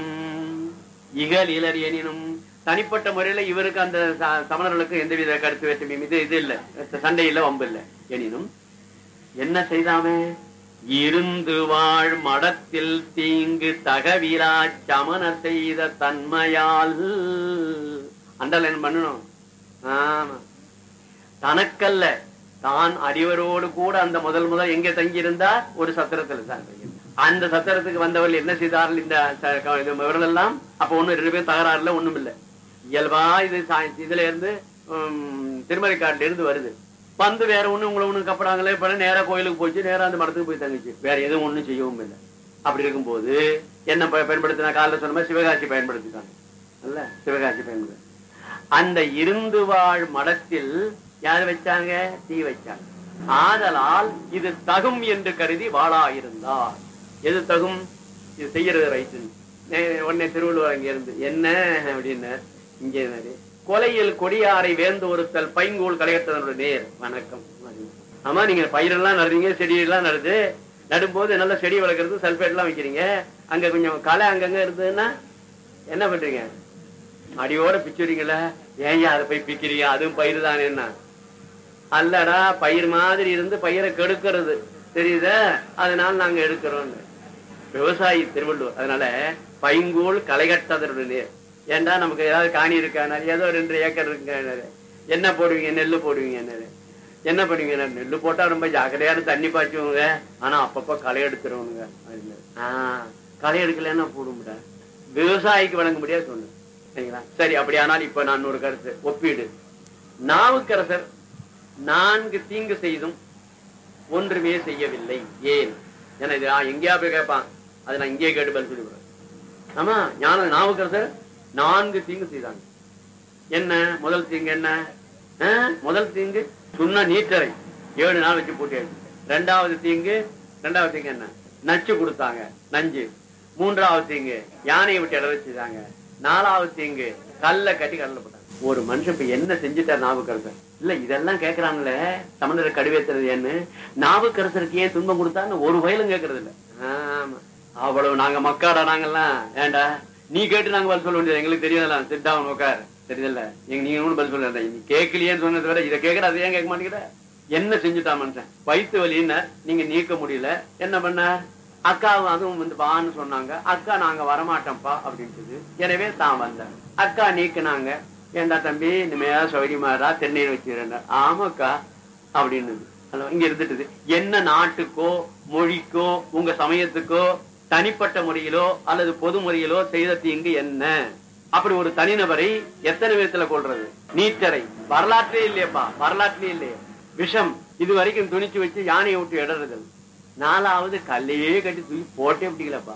எனினும் தனிப்பட்ட முறையில இவருக்கு அந்த சமணர்களுக்கு எந்தவித கருத்து வேற்றுமையும் இது இல்ல, சண்டை இல்ல, வம்பு இல்ல. எனினும் என்ன செய்தாமே? இருந்து வாழ் மடத்தில் தீங்கு தகவிலா சமண செய்த தன்மையால். அண்டல் என்ன பண்ணணும்? ஆமா, தனக்கல்ல, தான் அறிவரோடு கூட அந்த முதல் எங்க தங்கி இருந்தார்? ஒரு சத்திரத்துல தான். அந்த சத்திரத்துக்கு வந்தவர்கள் என்ன செய்தார்கள்? இந்த இவர்கள் எல்லாம் அப்ப ஒண்ணு 2 பேரும் தகராறுல ஒண்ணும் இல்லை. இயல்பா இது இதுல இருந்து திருமலைக்காட்டுல இருந்து வருது. வந்து வேற ஒண்ணு உங்களை ஒண்ணு கப்படாங்களே, இப்ப நேரா கோயிலுக்கு போச்சு, நேரா அந்த மடத்துக்கு போய் தங்கிச்சு, வேற எதுவும் ஒண்ணும் செய்யவும் இல்லை. அப்படி இருக்கும்போது என்ன பயன்படுத்தினா? காலைல சொன்ன மாதிரி சிவகாசி பயன்படுத்திட்டாங்க. அல்ல, சிவகாசி பயன்படுத்த அந்த இருந்து வாழ் மடத்தில் யாரு வச்சாங்க? தீ வச்சாங்க. ஆதலால் இது தகும் என்று கருதி வாழா இருந்தார். எது தகும்? இது செய்யறது ரைட்டு. உடனே திருவள்ளுவர் அங்க இருந்து என்ன அப்படின்னு இங்கே கொலையில் கொடியாரை வேந்து ஒருத்தல் பைங்கூழ் கலையற்றதனோட நேர் வணக்கம். ஆமா, நீங்க பயிரெல்லாம் நடுறீங்க, செடியெல்லாம் நடுது. நடும்போது நல்லா செடி வளர்க்கறது, சல்பேட் எல்லாம் வைக்கிறீங்க. அங்க கொஞ்சம் களை அங்கங்க இருந்ததுன்னா என்ன பண்றீங்க? அடியோட பிச்சுறீங்களா? ஏன் அதை போய் பிக்கிறீங்க? அதுவும் பயிர் தானே. என்ன அல்லடா, பயிர் மாதிரி இருந்து பயிரை கெடுக்கிறது தெரியுதா? அதனால நாங்க எடுக்கிறோம். விவசாயி திருவள்ளுவர். அதனால பைங்கூழ் களைகட்டதனுடைய நேர். ஏண்டா நமக்கு ஏதாவது காணி இருக்கா? ஏதோ 2 ஏக்கர் இருக்கு, என்ன போடுவீங்க? நெல்லு போடுவீங்க. என்ன பண்ணுவீங்க? நெல்லு போட்டா ரொம்ப ஜாக்கிரதையான தண்ணி பாய்ச்சுவோங்க, ஆனா அப்பப்ப களை எடுத்துருவோங்க. களை எடுக்கலன்னா போடுங்க. விவசாயிக்கு வழங்க முடியாது சொன்ன. சரிங்களா? சரி, அப்படியானால் இப்ப நான் ஒரு கருத்து ஒப்பீடு. நாவுக்கரசர் 4 தீங்கு செய்தும் ஒன்றுமே செய்யவில்லை. ஏன்? ஏன்னா இது எங்கேயா போய் கேட்பான், அதை நான் இங்கேயே கேட்டு பதில் சொல்லிவிடுறேன். ஆமா, நாவுக்கரசர் 4 தீங்கு செய்தாங்க. என்ன முதல் தீங்கு? என்ன முதல் தீங்கு? சுண்ண நீட்டரை 7 நாள் வச்சு போட்டு. ரெண்டாவது தீங்கு என்ன? நச்சு கொடுத்தாங்க, நஞ்சு. மூன்றாவது தீங்கு யானையை விட்டு இட வச்சுதாங்க. 4வது தீங்கு கல்ல கட்டி கடல போட்டாங்க. ஒரு மனுஷன் இப்ப என்ன செஞ்சுட்டார் நாவுக்கரசர்? இல்ல இதெல்லாம் கேக்குறாங்கல்ல தமிழரை கடுவேத்துறது ஏன்னு. நாவுக்கரசருக்கு ஏன் துன்பம் கொடுத்தான்னு ஒரு வயலும் கேட்கறது இல்ல. ஆமா, அவ்வளவு நாங்க மக்காடா நாங்கெல்லாம். ஏண்டா நீ கேட்டு நாங்க பதில் சொல்ல வேண்டியது எங்களுக்கு தெரியாதலாம். திட்டாவும் உட்கார், தெரியுதுல்ல, நீங்க பதில் சொல்ல. நீ கேட்கலையேன்னு சொன்னதை விட இதை கேட்கற அதை ஏன் கேட்க மாட்டேங்கிற? என்ன செஞ்சுட்டா மனுஷன்? வயிற்று வலின்னு நீங்க நீக்க முடியல, என்ன பண்ண? அக்காவும் அதுவும் வந்து வான்னு சொன்னாங்க. அக்கா நாங்க வரமாட்டோம்ப்பா அப்படின்ட்டு. எனவே தான் வந்தேன். அக்கா நீக்குனாங்க. ஏண்டா தம்பி இனிமையா சௌரியமாடா தென்னீர் வச்சுக்கிறேன். ஆமாக்கா அப்படின்னு இங்க இருந்துட்டு. என்ன நாட்டுக்கோ மொழிக்கோ உங்க சமயத்துக்கோ தனிப்பட்ட முறையிலோ அல்லது பொது முறையிலோ செய்த தீங்கு என்ன? அப்படி ஒரு தனிநபரை எத்தனை விதத்துல கொள்றது? நீட்டரை வரலாற்றிலே இல்லையப்பா, வரலாற்றிலே இல்லையே. விஷம் இது வரைக்கும் துணிச்சு வச்சு யானையை விட்டு இடறது. 4வது கல்லையே கட்டி தூக்கி போட்டே பிடிக்கலப்பா.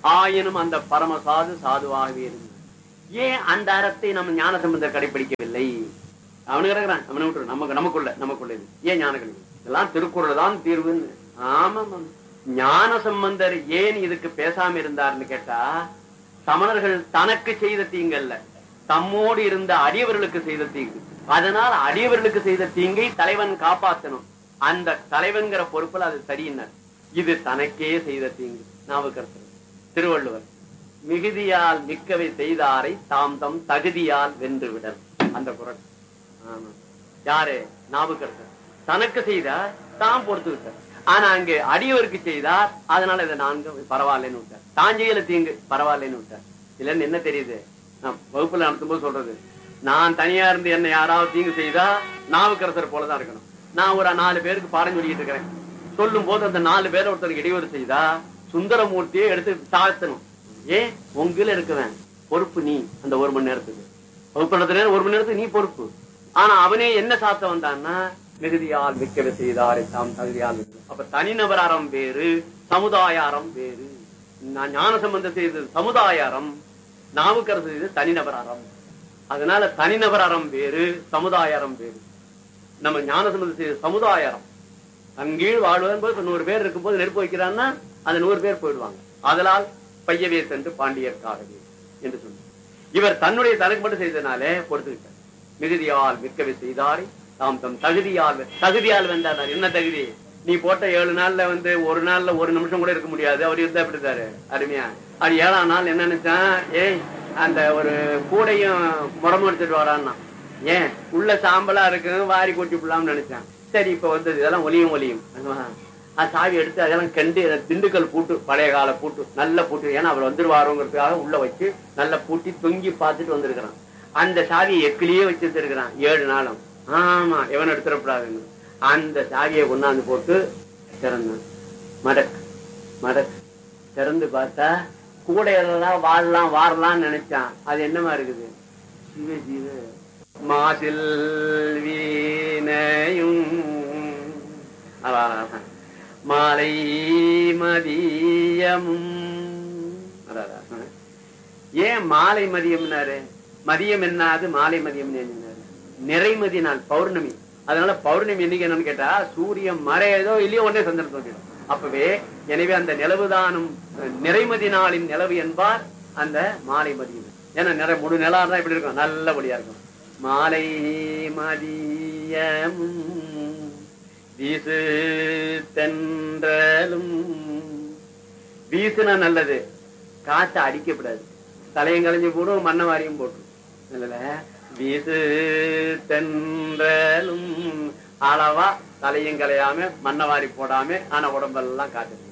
ஆயினும் அந்த பரமசாது சாதுவாகவே இருந்தார். ஏன் அந்த அறத்தை நம்ம ஞான சம்பந்தர் கடைபிடிக்கவில்லை? அவனு கிடக்குறான், அவனை விட்டு நமக்குள்ள இது ஏன் ஞான கல்வி? இதெல்லாம் திருக்குறள் தான் தீர்வுன்னு. ஆமா, ஞான சம்பந்தர் ஏன் இதுக்கு பேசாம இருந்தார்னு கேட்டா, சமணர்கள் தனக்கு செய்த தீங்கல்ல, தம்மோடு இருந்த அடியவர்களுக்கு செய்த தீங்கு. அதனால் அடியவர்களுக்கு செய்த தீங்கை தலைவன் காப்பாற்றணும். அந்த தலைவன்கிற பொறுப்புல அது சரியினர். இது தனக்கே செய்த தீங்கு. நாவுக்கரசர். திருவள்ளுவர் மிகுதியால் மிக்கவை செய்தாரை தாம் தம் தகுதியால் வென்று விடல். அந்த குறள். ஆமா, யாரு? நாவுக்கரசர். தனக்கு செய்தார், தாம் பொறுத்து விட்டார். ஆனா அங்கு அடியவருக்கு செய்தார், அதனால இதை நான்கு பரவாயில்லன்னு விட்டார். தான் செய்யல தீங்கு, பரவாயில்லன்னு விட்டார். இல்லன்னு என்ன தெரியுது? நான் வகுப்புல நடத்தும் போது சொல்றது, நான் தனியா இருந்து என்ன யாராவது தீங்கு செய்தா நாவுக்கரசர் போலதான் இருக்கணும். நான் ஒரு 4 பேருக்கு பாடம் சொல்லிட்டு இருக்கிறேன். சொல்லும் போது அந்த 4 பேரை ஒருத்தருக்கு இடையூறு செய்தா சுந்தரமூர்த்தியை எடுத்து தாழ்த்தணும். ஏன்? உங்கள இருக்குவேன் பொறுப்பு நீ. அந்த 1 மணி நேரத்துக்கு வகுப்பு நடத்துற 1 மணி நேரத்துக்கு நீ பொறுப்பு. ஆனா அவனே என்ன சாத்த வந்தான்னா, மிகுதியால் மிக்கவை செய்தாரை தாம் தகுதியால். அப்ப தனிநபர் அறம் வேறு, சமுதாய அறம் வேறு. நான் ஞான சம்பந்தம் செய்தது சமுதாய அறம், நாவுக்கரசு செய்தது தனிநபர் அறம். அதனால தனிநபர் அறம் வேறு, சமுதாய அறம் வேறு. நம்ம ஞான சம்பந்தம் செய்த சமுதாய அறம். அங்கீழ் வாழ்வதன் போது 100 பேர் இருக்கும் போது நெருப்பு வைக்கிறான்னா அந்த 100 பேர் போயிடுவாங்க. அதனால் பையவே சென்று பாண்டியர்காகவே என்று சொன்னார். இவர் தன்னுடைய தனக்கு மட்டும் செய்தனாலே பொறுத்துக்கிட்டார். மிகுதியால் மிக்கவை செய்தாரை தாம் தம் தகுதியால் வென்றார். என்ன தகுதி? நீ போட்ட 7 நாள்ல ஒரு நாள்ல 1 நிமிஷம் கூட இருக்க முடியாது. அவர் இருந்தா எப்படி இருக்காரு? அருமையா. அது 7ஆம் நாள் என்ன நினைச்சான்? ஏய், அந்த ஒரு கூடையும் முடமும் எடுத்துட்டு வரான்னா, ஏன் உள்ள சாம்பலா இருக்கு, வாரி கொட்டி விடலாம்னு நினைச்சான். சரி, இப்ப வந்தது இதெல்லாம் ஒலியும் சாவி எடுத்து அதெல்லாம் கண்டு திண்டுக்கல் பூட்டு, பழைய கால பூட்டு, நல்ல பூட்டு. ஏன்னா அவர் வந்துருவாருங்கிறதுக்காக உள்ள வச்சு நல்ல பூட்டி தொங்கி பார்த்துட்டு வந்திருக்கிறான். அந்த சாவியை எக்கிலேயே வச்சுட்டு இருக்கிறான் 7 நாளும். ஆமா, எவன் எடுத்துடக்கூடாதுன்னு அந்த சாவியை கொண்டாந்து போட்டு திறந்தான். மடக்கு திறந்து பார்த்தா கூடையெல்லாம் வாரலாம்னு நினைச்சான். அது என்னமா இருக்குது? சிவ மாசில் வீணையும் மாலை மதியமும். ஏன் மாலை மதியம்னாரு? மதியம் என்னாது, மாலை மதியம் நிறைமதி நாள், பௌர்ணமி. அதனால பௌர்ணமி என்னைக்கு என்னன்னு கேட்டா, சூரியன் மறையதோ இல்லையோ ஒன்னே சந்திரன் தோன்றிடும். அப்பவே எனவே அந்த நிலவுதானும் நிறைமதி நாளின் நிலவு என்பார் அந்த மாலை மதியம். ஏன்னா முழு நிலா தான் இப்படி இருக்கும், நல்லபடியா இருக்கும். மாலை மதியமும் வீசு தென்றலும். வீசுனா நல்லது, காற்று அடிக்கப்படாது. தலையும் கலைஞ்சு போடும், மண்ணை வாரியும் போட்டு. வீசு தென்றலும் அளவா தலையும் கலையாம மண்ணை வாரி போடாம, ஆனா உடம்பெல்லாம் காட்டு.